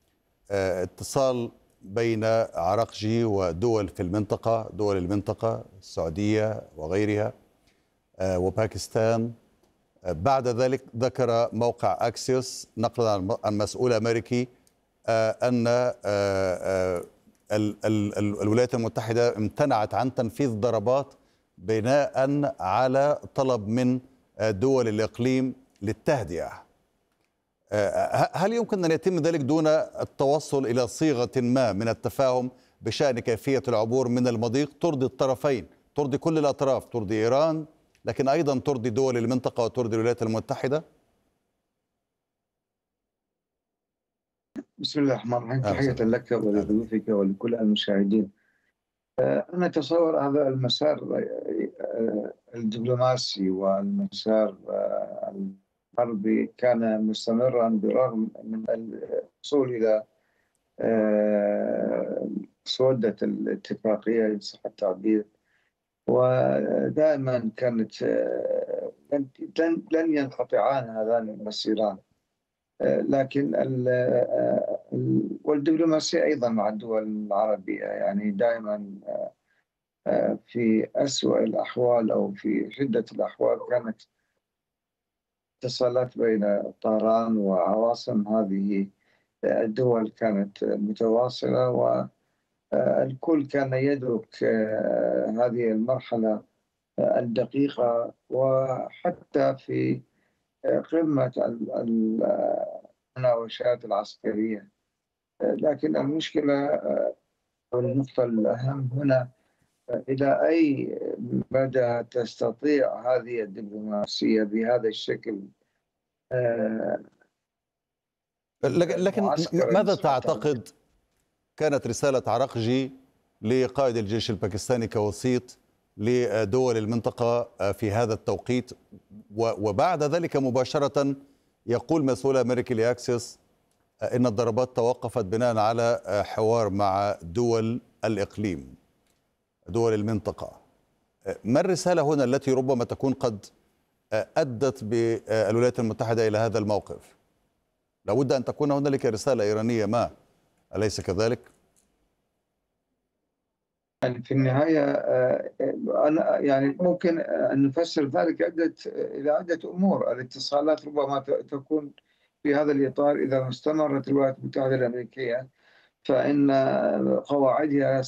اتصال بين عراقجي ودول في المنطقة، دول المنطقة السعودية وغيرها وباكستان. بعد ذلك ذكر موقع أكسيوس نقلا عن مسؤول أمريكي أن الولايات المتحدة امتنعت عن تنفيذ ضربات بناء على طلب من دول الإقليم للتهدئة. هل يمكن أن يتم ذلك دون التوصل إلى صيغة ما من التفاهم بشأن كيفية العبور من المضيق ترضي الطرفين، ترضي كل الأطراف، ترضي إيران لكن أيضا ترضي دول المنطقة وترضي الولايات المتحدة؟
بسم الله الرحمن الرحيم. تحية لك ولضيوفك ولكل المشاهدين. أنا أتصور هذا المسار الدبلوماسي والمسار الحربي كان مستمرا برغم من الوصول إلى سودة الاتفاقية إن صح التعبير، ودائما كانت لن لن ينقطعان هذان المسيران. لكن والدبلوماسية أيضا مع الدول العربية يعني دائما في أسوأ الأحوال أو في شدة الأحوال كانت اتصالات بين طهران وعواصم هذه الدول كانت متواصلة، والكل كان يدرك هذه المرحلة الدقيقة. وحتى في قمة المناوشات العسكرية، لكن المشكلة والنقطة الأهم هنا إلى أي مدى تستطيع هذه الدبلوماسية بهذا الشكل.
لكن ماذا تعتقد كانت رسالة عراقجي لقائد الجيش الباكستاني كوسيط لدول المنطقة في هذا التوقيت، وبعد ذلك مباشرة يقول مسؤول أمريكي لأكسيوس إن الضربات توقفت بناء على حوار مع دول الإقليم، دول المنطقة؟ ما الرسالة هنا التي ربما تكون قد أدت بالولايات المتحدة إلى هذا الموقف؟ لابد أن تكون هنالك رسالة إيرانية ما، أليس كذلك؟
يعني في النهاية أنا يعني ممكن أن نفسر ذلك عدة إلى عدة أمور. الاتصالات ربما تكون في هذا الإطار. إذا استمرت الولايات المتحدة الأمريكية فإن قواعدها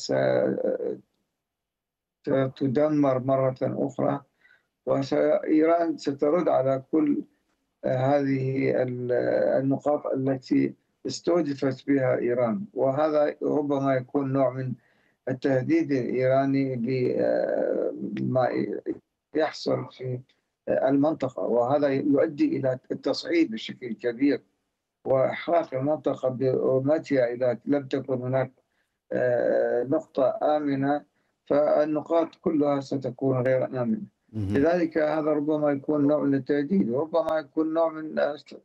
ستدمر مرة أخرى، وإيران سترد على كل هذه النقاط التي استهدفت بها إيران، وهذا ربما يكون نوع من التهديد الإيراني لما يحصل في المنطقة، وهذا يؤدي إلى التصعيد بشكل كبير وإحراق المنطقة برمتها إذا لم تكن هناك نقطة آمنة، فالنقاط كلها ستكون غير آمنة. لذلك هذا ربما يكون نوع من التهديد، وربما يكون نوع من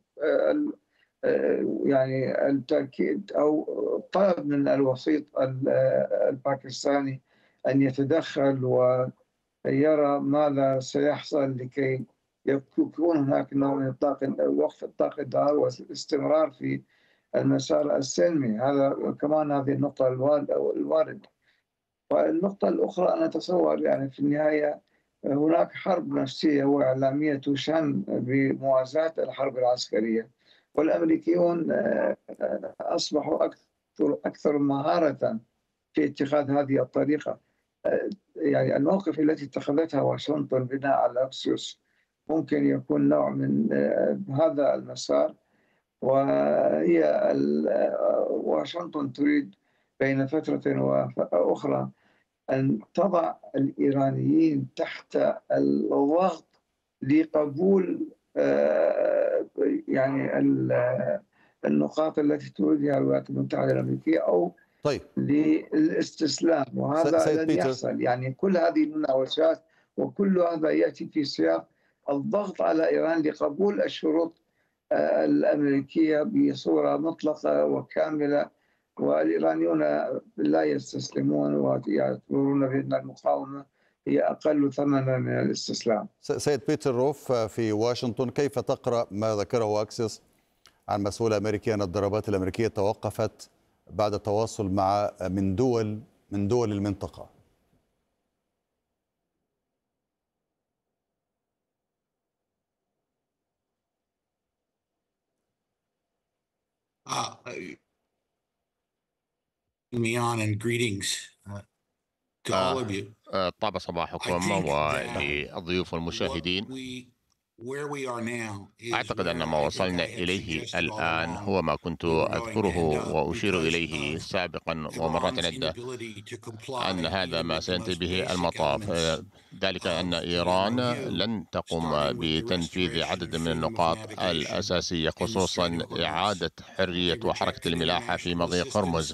يعني التأكيد أو طلب من الوسيط الباكستاني أن يتدخل ويرى ماذا سيحصل لكي يكون هناك نوع من إطلاق وقف إطلاق النار والاستمرار في المسار السلمي. هذا كمان هذه النقطة الواردة. والنقطة الأخرى أنا أتصور يعني في النهاية هناك حرب نفسية وإعلامية تشن بموازاة الحرب العسكرية، والأمريكيون أصبحوا أكثر أكثر مهارة في اتخاذ هذه الطريقة. يعني الموقف التي اتخذتها واشنطن بناء على أكسيوس ممكن يكون نوع من هذا المسار، وهي واشنطن تريد بين فترة وأخرى أن تضع الإيرانيين تحت الضغط لقبول يعني النقاط التي تريدها الولايات المتحدة الأمريكية أو
طيب.
للاستسلام، وهذا لن يحصل. يعني كل هذه المناوشات وكل هذا يأتي في سياق الضغط على إيران لقبول الشروط الأمريكية بصورة مطلقة وكاملة، والإيرانيون لا يستسلمون ويعتبرون بأن المقاومة هي أقل ثمنا من الاستسلام.
سيد بيتر روف في واشنطن، كيف تقرأ ما ذكره أكسيوس عن مسؤول أمريكي أن الضربات الأمريكية توقفت بعد التواصل مع من دول من دول المنطقة؟
Uh, me on and greetings uh, to all of you.
طاب صباحكم وللضيوف والمشاهدين. أعتقد أن ما وصلنا إليه الآن هو ما كنت أذكره وأشير إليه سابقا ومرات عدة، أن هذا ما سينتهي به المطاف، ذلك أن إيران لن تقوم بتنفيذ عدد من النقاط الأساسية، خصوصا إعادة حرية وحركة الملاحة في مضيق هرمز،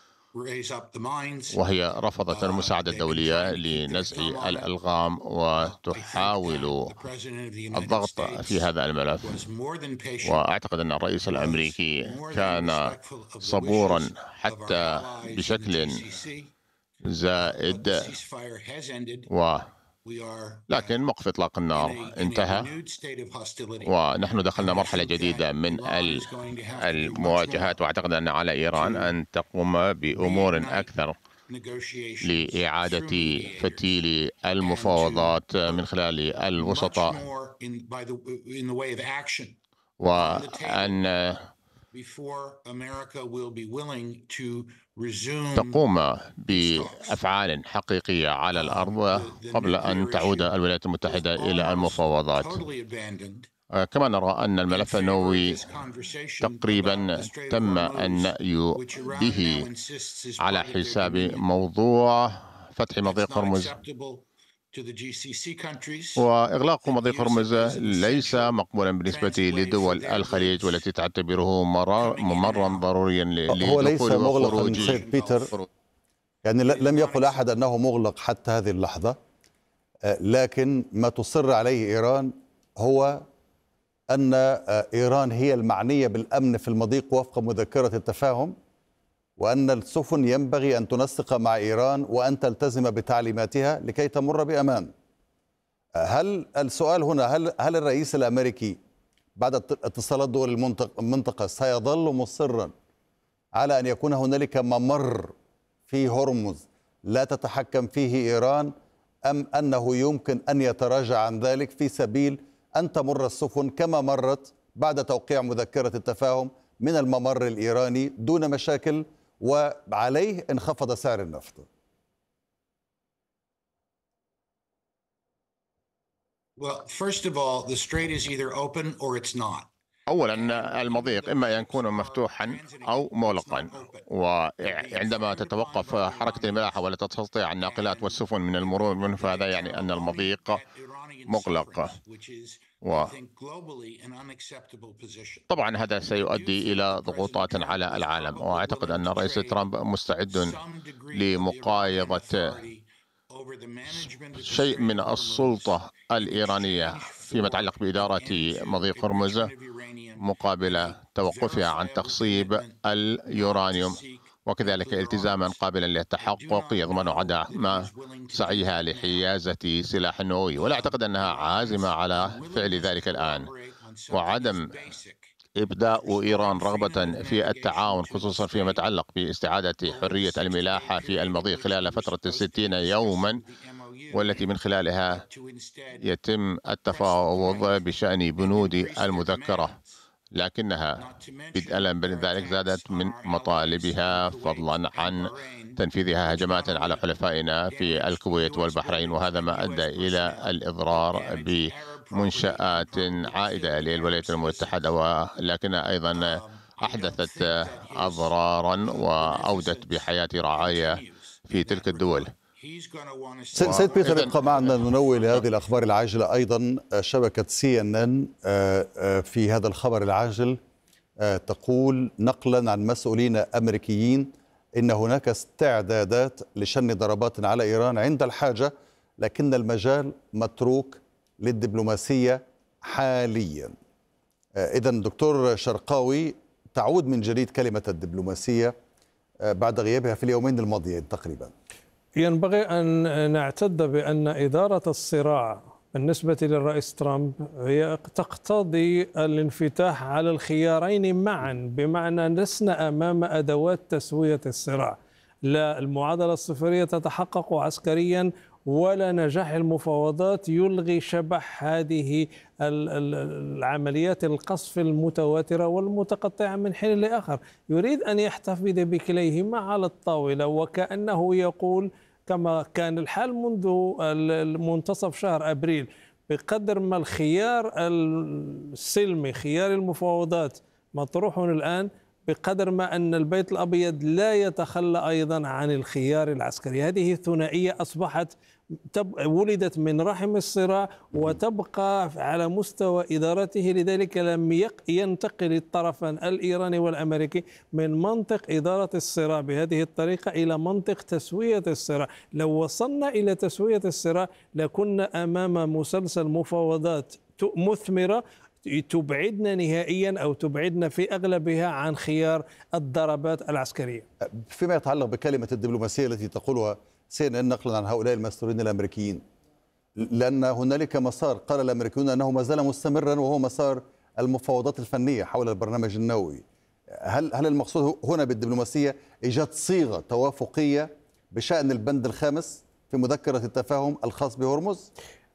وهي رفضت المساعدة الدولية لنزع الألغام وتحاول الضغط في هذا الملف. وأعتقد أن الرئيس الأمريكي كان صبورا حتى بشكل زائد، و لكن موقف إطلاق النار انتهى، ونحن دخلنا مرحلة جديدة من المواجهات، وأعتقد أن على إيران أن تقوم بأمور أكثر لإعادة فتيل المفاوضات من خلال الوسطاء، وأن تقوم بأفعال حقيقية على الأرض قبل أن تعود الولايات المتحدة إلى المفاوضات. كما نرى أن الملف النووي تقريبا تم النأي به على حساب موضوع فتح مضيق هرمز، وإغلاق مضيق هرمز ليس مقبولا بالنسبة لدول الخليج والتي تعتبره ممرا ضروريا لدخول
هو ليس مغلقا سيد بيتر، يعني لم يقل أحد أنه مغلق حتى هذه اللحظة، لكن ما تصر عليه إيران هو أن إيران هي المعنية بالأمن في المضيق وفق مذكرة التفاهم، وأن السفن ينبغي أن تنسق مع إيران وأن تلتزم بتعليماتها لكي تمر بأمان. هل السؤال هنا هل هل الرئيس الأمريكي بعد اتصالات دول المنطقة سيظل مصرا على أن يكون هنالك ممر في هرمز لا تتحكم فيه إيران، أم أنه يمكن أن يتراجع عن ذلك في سبيل أن تمر السفن كما مرت بعد توقيع مذكرة التفاهم من الممر الإيراني دون مشاكل وعليه انخفض سعر النفط؟
Well, first of all, the strait is either open or it's not.
أولا المضيق إما أن يكون مفتوحا أو مغلقا، وعندما تتوقف حركة الملاحة ولا تستطيع الناقلات والسفن من المرور منه فهذا يعني أن المضيق مغلق. و طبعا هذا سيؤدي إلى ضغوطات على العالم، وأعتقد أن الرئيس ترامب مستعد لمقايضة شيء من السلطة الإيرانية فيما يتعلق بإدارة مضيق هرمز مقابل توقفها عن تخصيب اليورانيوم، وكذلك التزاما قابلا للتحقق يضمن عدم سعيها لحيازة سلاح نووي، ولا أعتقد أنها عازمة على فعل ذلك الآن. وعدم إبداء إيران رغبة في التعاون خصوصا فيما يتعلق باستعادة حرية الملاحة في المضيق خلال فترة الستين يوما، والتي من خلالها يتم التفاوض بشأن بنود المذكرة، لكنها بدءا من ذلك زادت من مطالبها فضلا عن تنفيذها هجمات على حلفائنا في الكويت والبحرين، وهذا ما أدى إلى الإضرار بمنشآت عائدة للولايات المتحدة، ولكنها أيضا أحدثت أضرارا وأودت بحياة رعايا في تلك الدول.
سيد بيتر ابقى معنا ننوه لهذه الأخبار العاجلة. أيضا شبكة سي إن إن في هذا الخبر العاجل تقول نقلا عن مسؤولين أمريكيين إن هناك استعدادات لشن ضربات على إيران عند الحاجة، لكن المجال متروك للدبلوماسية حاليا. إذن دكتور شرقاوي، تعود من جديد كلمة الدبلوماسية بعد غيابها في اليومين الماضيين تقريبا.
ينبغي أن نعتد بأن إدارة الصراع بالنسبة للرئيس ترامب هي تقتضي الانفتاح على الخيارين معا، بمعنى لسنا أمام أدوات تسوية الصراع، لا المعادلة الصفرية تتحقق عسكريا ولا نجاح المفاوضات يلغي شبح هذه العمليات القصف المتواترة والمتقطعة من حين لآخر. يريد أن يحتفظ بكليهما على الطاولة، وكأنه يقول كما كان الحال منذ منتصف شهر أبريل، بقدر ما الخيار السلمي خيار المفاوضات مطروح الآن، بقدر ما أن البيت الأبيض لا يتخلى أيضا عن الخيار العسكري. هذه الثنائية أصبحت ولدت من رحم الصراع وتبقى على مستوى إدارته، لذلك لم ينتقل الطرفان الإيراني والأمريكي من منطق إدارة الصراع بهذه الطريقة إلى منطق تسوية الصراع. لو وصلنا إلى تسوية الصراع لكنا أمام مسلسل مفاوضات مثمرة تبعدنا نهائيا أو تبعدنا في أغلبها عن خيار الضربات العسكرية.
فيما يتعلق بكلمة الدبلوماسية التي تقولها سي إن إن نقلا عن هؤلاء المسؤولين الأمريكيين، لأن هنالك مسار قال الأمريكيون أنه ما زال مستمرا وهو مسار المفاوضات الفنية حول البرنامج النووي. هل هل المقصود هنا بالدبلوماسية إيجاد صيغة توافقية بشأن البند الخامس في مذكرة التفاهم الخاص بهرمز؟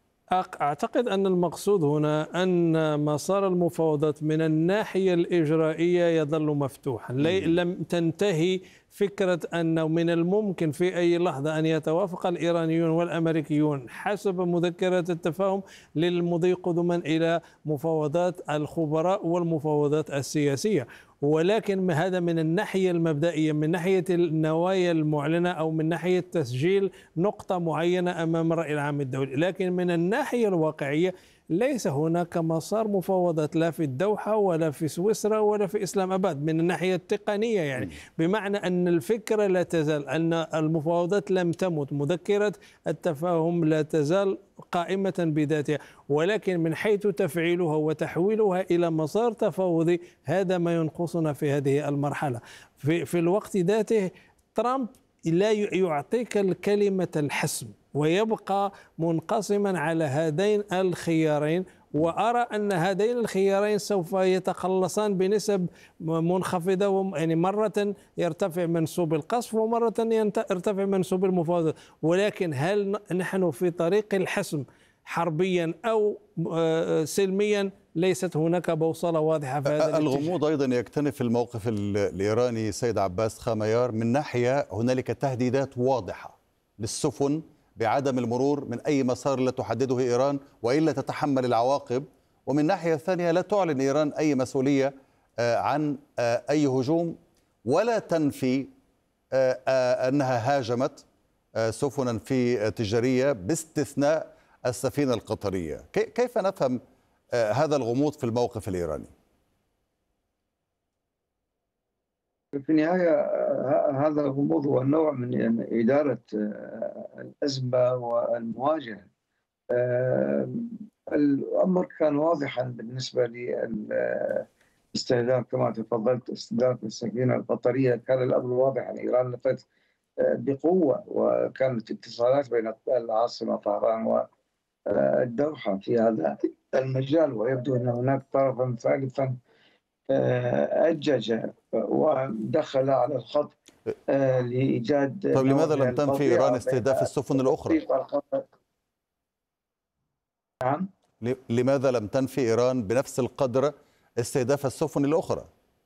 أعتقد أن المقصود هنا أن مسار المفاوضات من الناحية الإجرائية يظل مفتوحا، لم تنتهي فكرة أنه من الممكن في أي لحظة أن يتوافق الإيرانيون والأمريكيون حسب مذكرة التفاهم للمضي قدما إلى مفاوضات الخبراء والمفاوضات السياسية. ولكن هذا من الناحية المبدئية، من ناحية النوايا المعلنة أو من ناحية تسجيل نقطة معينة أمام الرأي العام الدولي. لكن من الناحية الواقعية ليس هناك مسار مفاوضات لا في الدوحة ولا في سويسرا ولا في إسلام أباد من الناحية التقنية، يعني بمعنى أن الفكرة لا تزال، أن المفاوضات لم تمت، مذكرة التفاهم لا تزال قائمة بذاتها، ولكن من حيث تفعيلها وتحويلها إلى مسار تفاوضي هذا ما ينقصنا في هذه المرحلة. في, في الوقت ذاته ترامب لا يعطيك الكلمة الحسم، ويبقى منقسما على هذين الخيارين. وأرى أن هذين الخيارين سوف يتخلصان بنسب منخفضة، يعني مرة يرتفع منسوب القصف ومرة يرتفع منسوب المفاوضات. ولكن هل نحن في طريق الحسم حربيا أو سلميا؟ ليست هناك بوصلة واضحة في هذا
الغموض أيضا يكتنف الموقف الإيراني سيد عباس خاميار. من ناحية هنالك تهديدات واضحة للسفن بعدم المرور من أي مسار لا تحدده إيران وإلا تتحمل العواقب، ومن ناحية ثانية لا تعلن إيران أي مسؤولية عن أي هجوم ولا تنفي أنها هاجمت سفنا في تجارية باستثناء السفينة القطرية. كيف نفهم هذا الغموض في الموقف الإيراني؟
في النهاية هذا الغموض هو نوع من إدارة الأزمة والمواجهة. الأمر كان واضحا بالنسبة للاستهداف كما تفضلت، استهداف السفينة القطرية كان الأمر واضحا. إيران نفت بقوة وكانت اتصالات بين العاصمة طهران والدوحة في هذا المجال، ويبدو أن هناك طرفا ثالثا أجج ودخل على الخط لإيجاد.
طيب لماذا لم تنفي إيران استهداف السفن الأخرى؟
نعم.
لماذا لم تنفي إيران بنفس القدر استهداف السفن الأخرى؟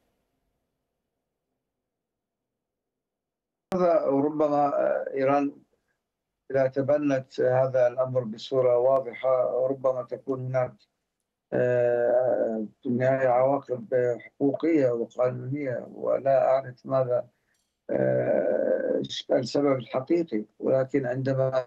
هذا ربما إيران إذا تبنت هذا الأمر بصورة واضحة ربما تكون هناك في النهاية عواقب حقوقية وقانونية، ولا أعرف ماذا السبب الحقيقي. ولكن عندما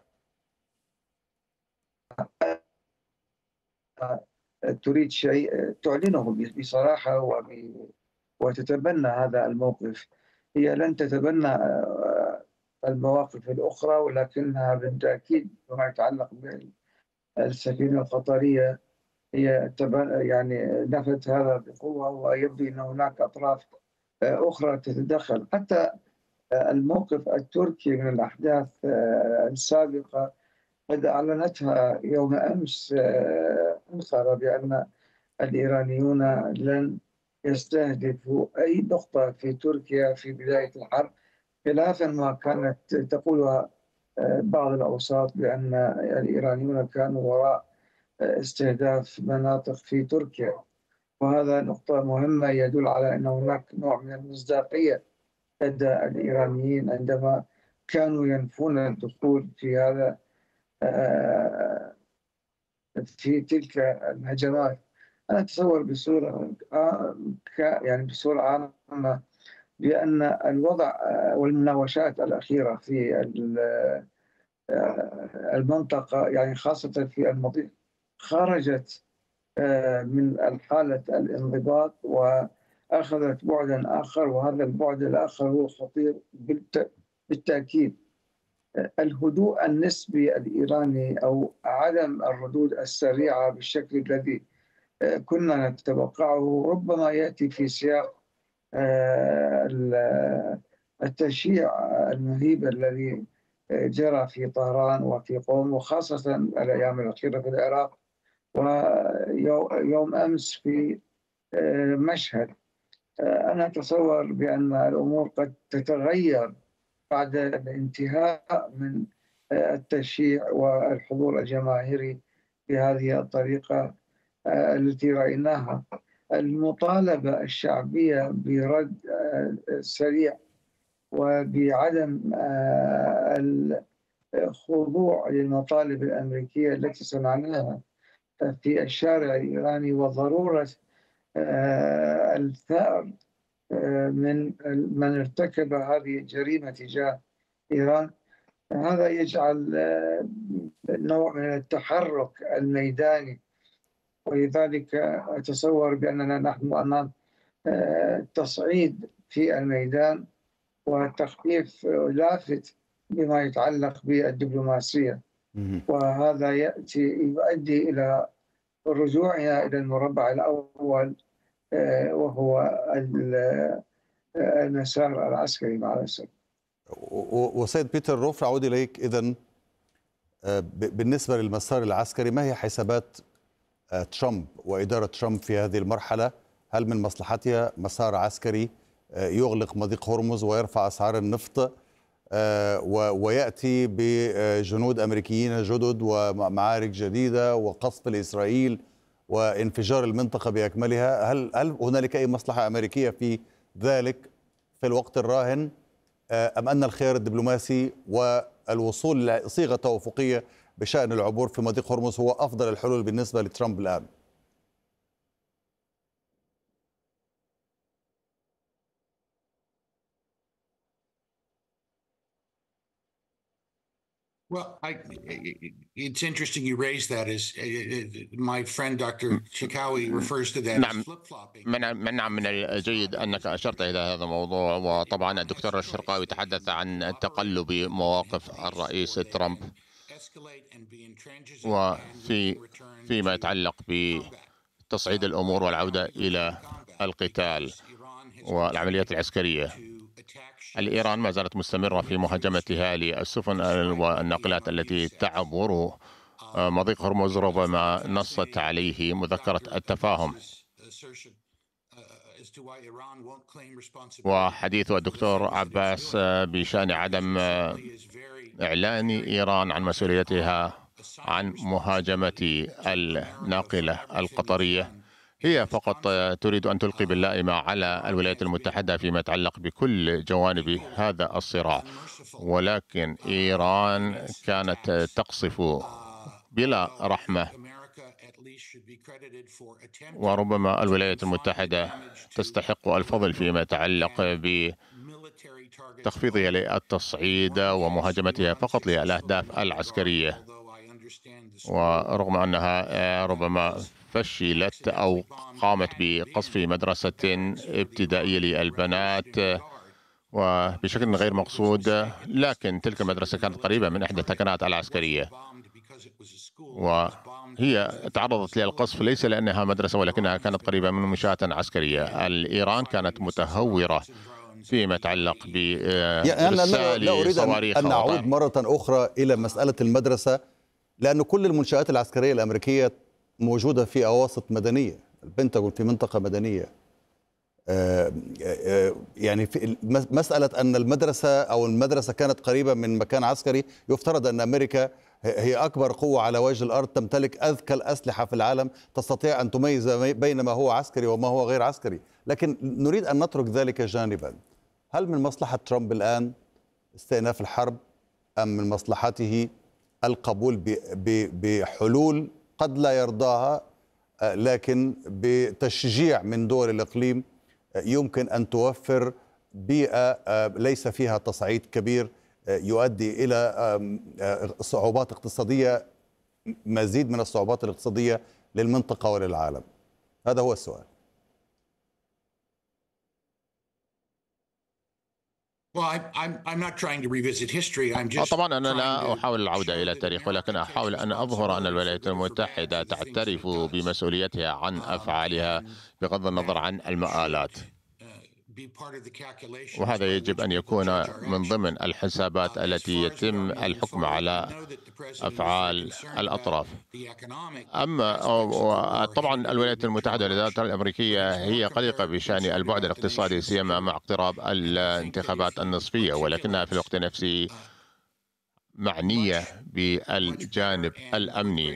تريد شيء تعلنه بصراحة وتتبنى هذا الموقف. هي لن تتبنى المواقف الأخرى، ولكنها بالتأكيد فيما يتعلق بالسفينة القطرية هي يعني نفت هذا بقوة، ويبدو أن هناك أطراف أخرى تتدخل. حتى الموقف التركي من الأحداث السابقة قد أعلنتها يوم أمس أنكر بأن الإيرانيون لن يستهدفوا أي نقطة في تركيا في بداية الحرب، خلافا ما كانت تقولها بعض الأوساط بأن الإيرانيون كانوا وراء استهداف مناطق في تركيا. وهذا نقطة مهمة يدل على أن هناك نوع من المصداقية لدى الإيرانيين عندما كانوا ينفون الدخول في هذا في تلك الهجمات. أنا أتصور بصورة يعني بصورة عامة بأن الوضع والمناوشات الأخيرة في المنطقة يعني خاصة في المضيق خرجت من حالة الانضباط وأخذت بعدا آخر، وهذا البعد الآخر هو خطير بالتأكيد. الهدوء النسبي الإيراني أو عدم الردود السريعة بالشكل الذي كنا نتوقعه ربما يأتي في سياق التشييع المهيب الذي جرى في طهران وفي قوم، وخاصة الأيام الأخيرة في العراق ويوم أمس في مشهد. أنا أتصور بأن الأمور قد تتغير بعد الانتهاء من التشييع والحضور الجماهيري بهذه الطريقة التي رأيناها. المطالبة الشعبية برد سريع وبعدم الخضوع للمطالب الأمريكية التي سمعناها في الشارع الإيراني، وضرورة الثأر من من ارتكب هذه الجريمة تجاه إيران. هذا يجعل نوع من التحرك الميداني، ولذلك أتصور بأننا نحن أمام تصعيد في الميدان وتخفيف لافت بما يتعلق بالدبلوماسية، وهذا يأتي يؤدي إلى رجوعنا إلى المربع الأول وهو المسار العسكري مع الأسف.
وسيد بيتر روف، أعود إليك. إذن بالنسبة للمسار العسكري، ما هي حسابات ترامب وإدارة ترامب في هذه المرحلة؟ هل من مصلحتها مسار عسكري يغلق مضيق هرمز ويرفع أسعار النفط ويأتي بجنود أمريكيين جدد ومعارك جديدة وقصف لإسرائيل وانفجار المنطقة بأكملها؟ هل هل هنالك أي مصلحة أمريكية في ذلك في الوقت الراهن، أم أن الخيار الدبلوماسي والوصول لصيغة توافقية بشأن العبور في مضيق هرمز هو أفضل الحلول بالنسبة لترامب الآن؟
Well, I, it's interesting you raised that. Is my friend Doctor Chikawi refers to that
نعم
as flip-flopping.
من نعم من الجيد أنك أشرت إلى هذا الموضوع، وطبعا الدكتور الشرقاوي تحدث عن تقلب مواقف الرئيس ترامب وفي فيما يتعلق بتصعيد الأمور والعودة إلى القتال والعمليات العسكرية. الإيران ما زالت مستمرة في مهاجمتها للسفن والناقلات التي تعبر مضيق هرمز، ربما نصت عليه مذكرة التفاهم. وحديث الدكتور عباس بشأن عدم إعلان إيران عن مسؤوليتها عن مهاجمة الناقلة القطرية، هي فقط تريد أن تلقي باللائمة على الولايات المتحدة فيما يتعلق بكل جوانب هذا الصراع، ولكن إيران كانت تقصف بلا رحمة، وربما الولايات المتحدة تستحق الفضل فيما يتعلق بتخفيضها للتصعيد ومهاجمتها فقط للأهداف العسكرية، ورغم أنها ربما فشلت أو قامت بقصف مدرسة ابتدائية للبنات وبشكل غير مقصود، لكن تلك المدرسة كانت قريبة من إحدى الثكنات العسكرية، وهي تعرضت للقصف ليس لأنها مدرسة ولكنها كانت قريبة من منشآت عسكرية. الإيران كانت متهورة فيما يتعلق بإرسال
لا أريد
صواريخ
أن نعود مرة أخرى إلى مسألة المدرسة، لأن كل المنشآت العسكرية الأمريكية موجودة في أواسط مدنية، البنتاغون في منطقة مدنية. يعني في مسألة أن المدرسة أو المدرسة كانت قريبة من مكان عسكري، يفترض أن أمريكا هي أكبر قوة على وجه الأرض، تمتلك أذكى الأسلحة في العالم، تستطيع أن تميز بين ما هو عسكري وما هو غير عسكري، لكن نريد أن نترك ذلك جانبا. هل من مصلحة ترامب الآن استئناف الحرب، أم من مصلحته القبول بحلول قد لا يرضاها لكن بتشجيع من دول الإقليم يمكن أن توفر بيئة ليس فيها تصعيد كبير يؤدي إلى صعوبات اقتصادية، مزيد من الصعوبات الاقتصادية للمنطقة وللعالم؟ هذا هو السؤال.
طبعا أنا لا أحاول العودة إلى التاريخ، ولكن أحاول أن أظهر أن الولايات المتحدة تعترف بمسؤوليتها عن أفعالها بغض النظر عن المآلات، وهذا يجب أن يكون من ضمن الحسابات التي يتم الحكم على أفعال الأطراف. أما طبعا الولايات المتحدة والإدارة الأمريكية هي قلقة بشأن البعد الاقتصادي، سيما مع اقتراب الانتخابات النصفية، ولكنها في الوقت نفسه معنية بالجانب الأمني.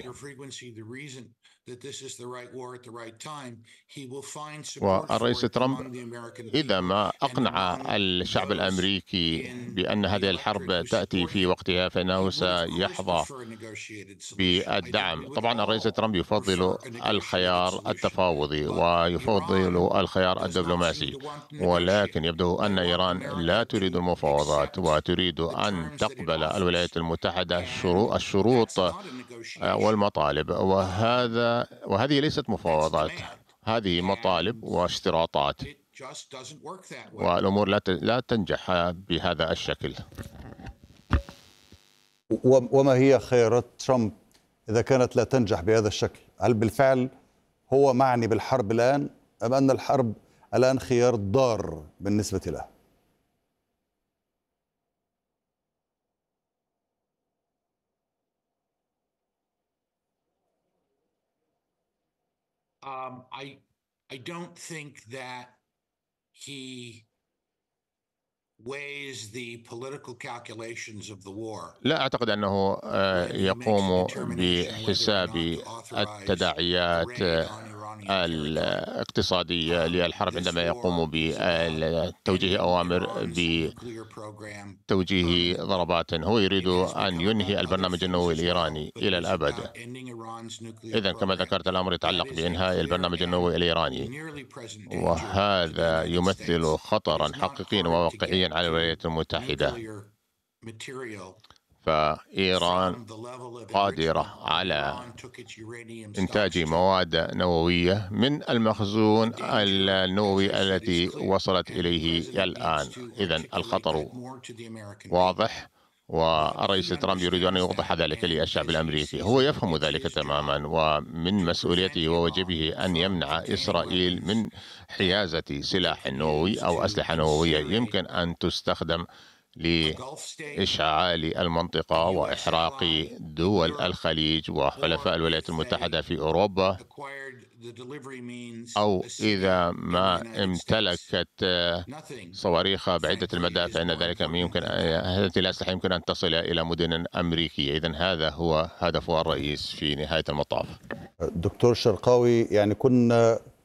والرئيس ترامب إذا ما أقنع الشعب الأمريكي بأن هذه الحرب تأتي في وقتها فإنه سيحظى بالدعم. طبعا الرئيس ترامب يفضل الخيار التفاوضي ويفضل الخيار الدبلوماسي، ولكن يبدو أن إيران لا تريد المفاوضات وتريد أن تقبل الولايات المتحدة الشروط والمطالب، وهذا وهذه ليست مفاوضات، هذه مطالب واشتراطات، والأمور لا لا تنجح بهذا الشكل.
وما هي خيارات ترامب إذا كانت لا تنجح بهذا الشكل؟ هل بالفعل هو معني بالحرب الآن، أم أن الحرب الآن خيار ضار بالنسبة له؟
Um, I I don't think that he weighs the political calculations of the war.
لا أعتقد أنه يقوم بحساب التداعيات الاقتصادية للحرب عندما يقوم بتوجيه أوامر بتوجيه ضربات. هو يريد أن ينهي البرنامج النووي الإيراني إلى الأبد. إذن كما ذكرت الأمر يتعلق بإنهاء البرنامج النووي الإيراني، وهذا يمثل خطرا حقيقيا وواقعيا على الولايات المتحدة. فإيران قادرة على إنتاج مواد نووية من المخزون النووي التي وصلت إليه الآن. إذن الخطر واضح، والرئيس ترامب يريد أن يوضح ذلك للشعب الأمريكي. هو يفهم ذلك تماما، ومن مسؤوليته وواجبه أن يمنع إسرائيل من حيازة سلاح نووي أو أسلحة نووية يمكن أن تستخدم لإشعال المنطقة وإحراق دول الخليج وحلفاء الولايات المتحدة في أوروبا، أو إذا ما امتلكت صواريخ بعيدة المدى فإن ذلك يمكن هذه الأسلحة يمكن أن تصل إلى مدن أمريكية. إذن هذا هو هدفه الرئيس في نهاية المطاف.
دكتور شرقاوي، يعني كنا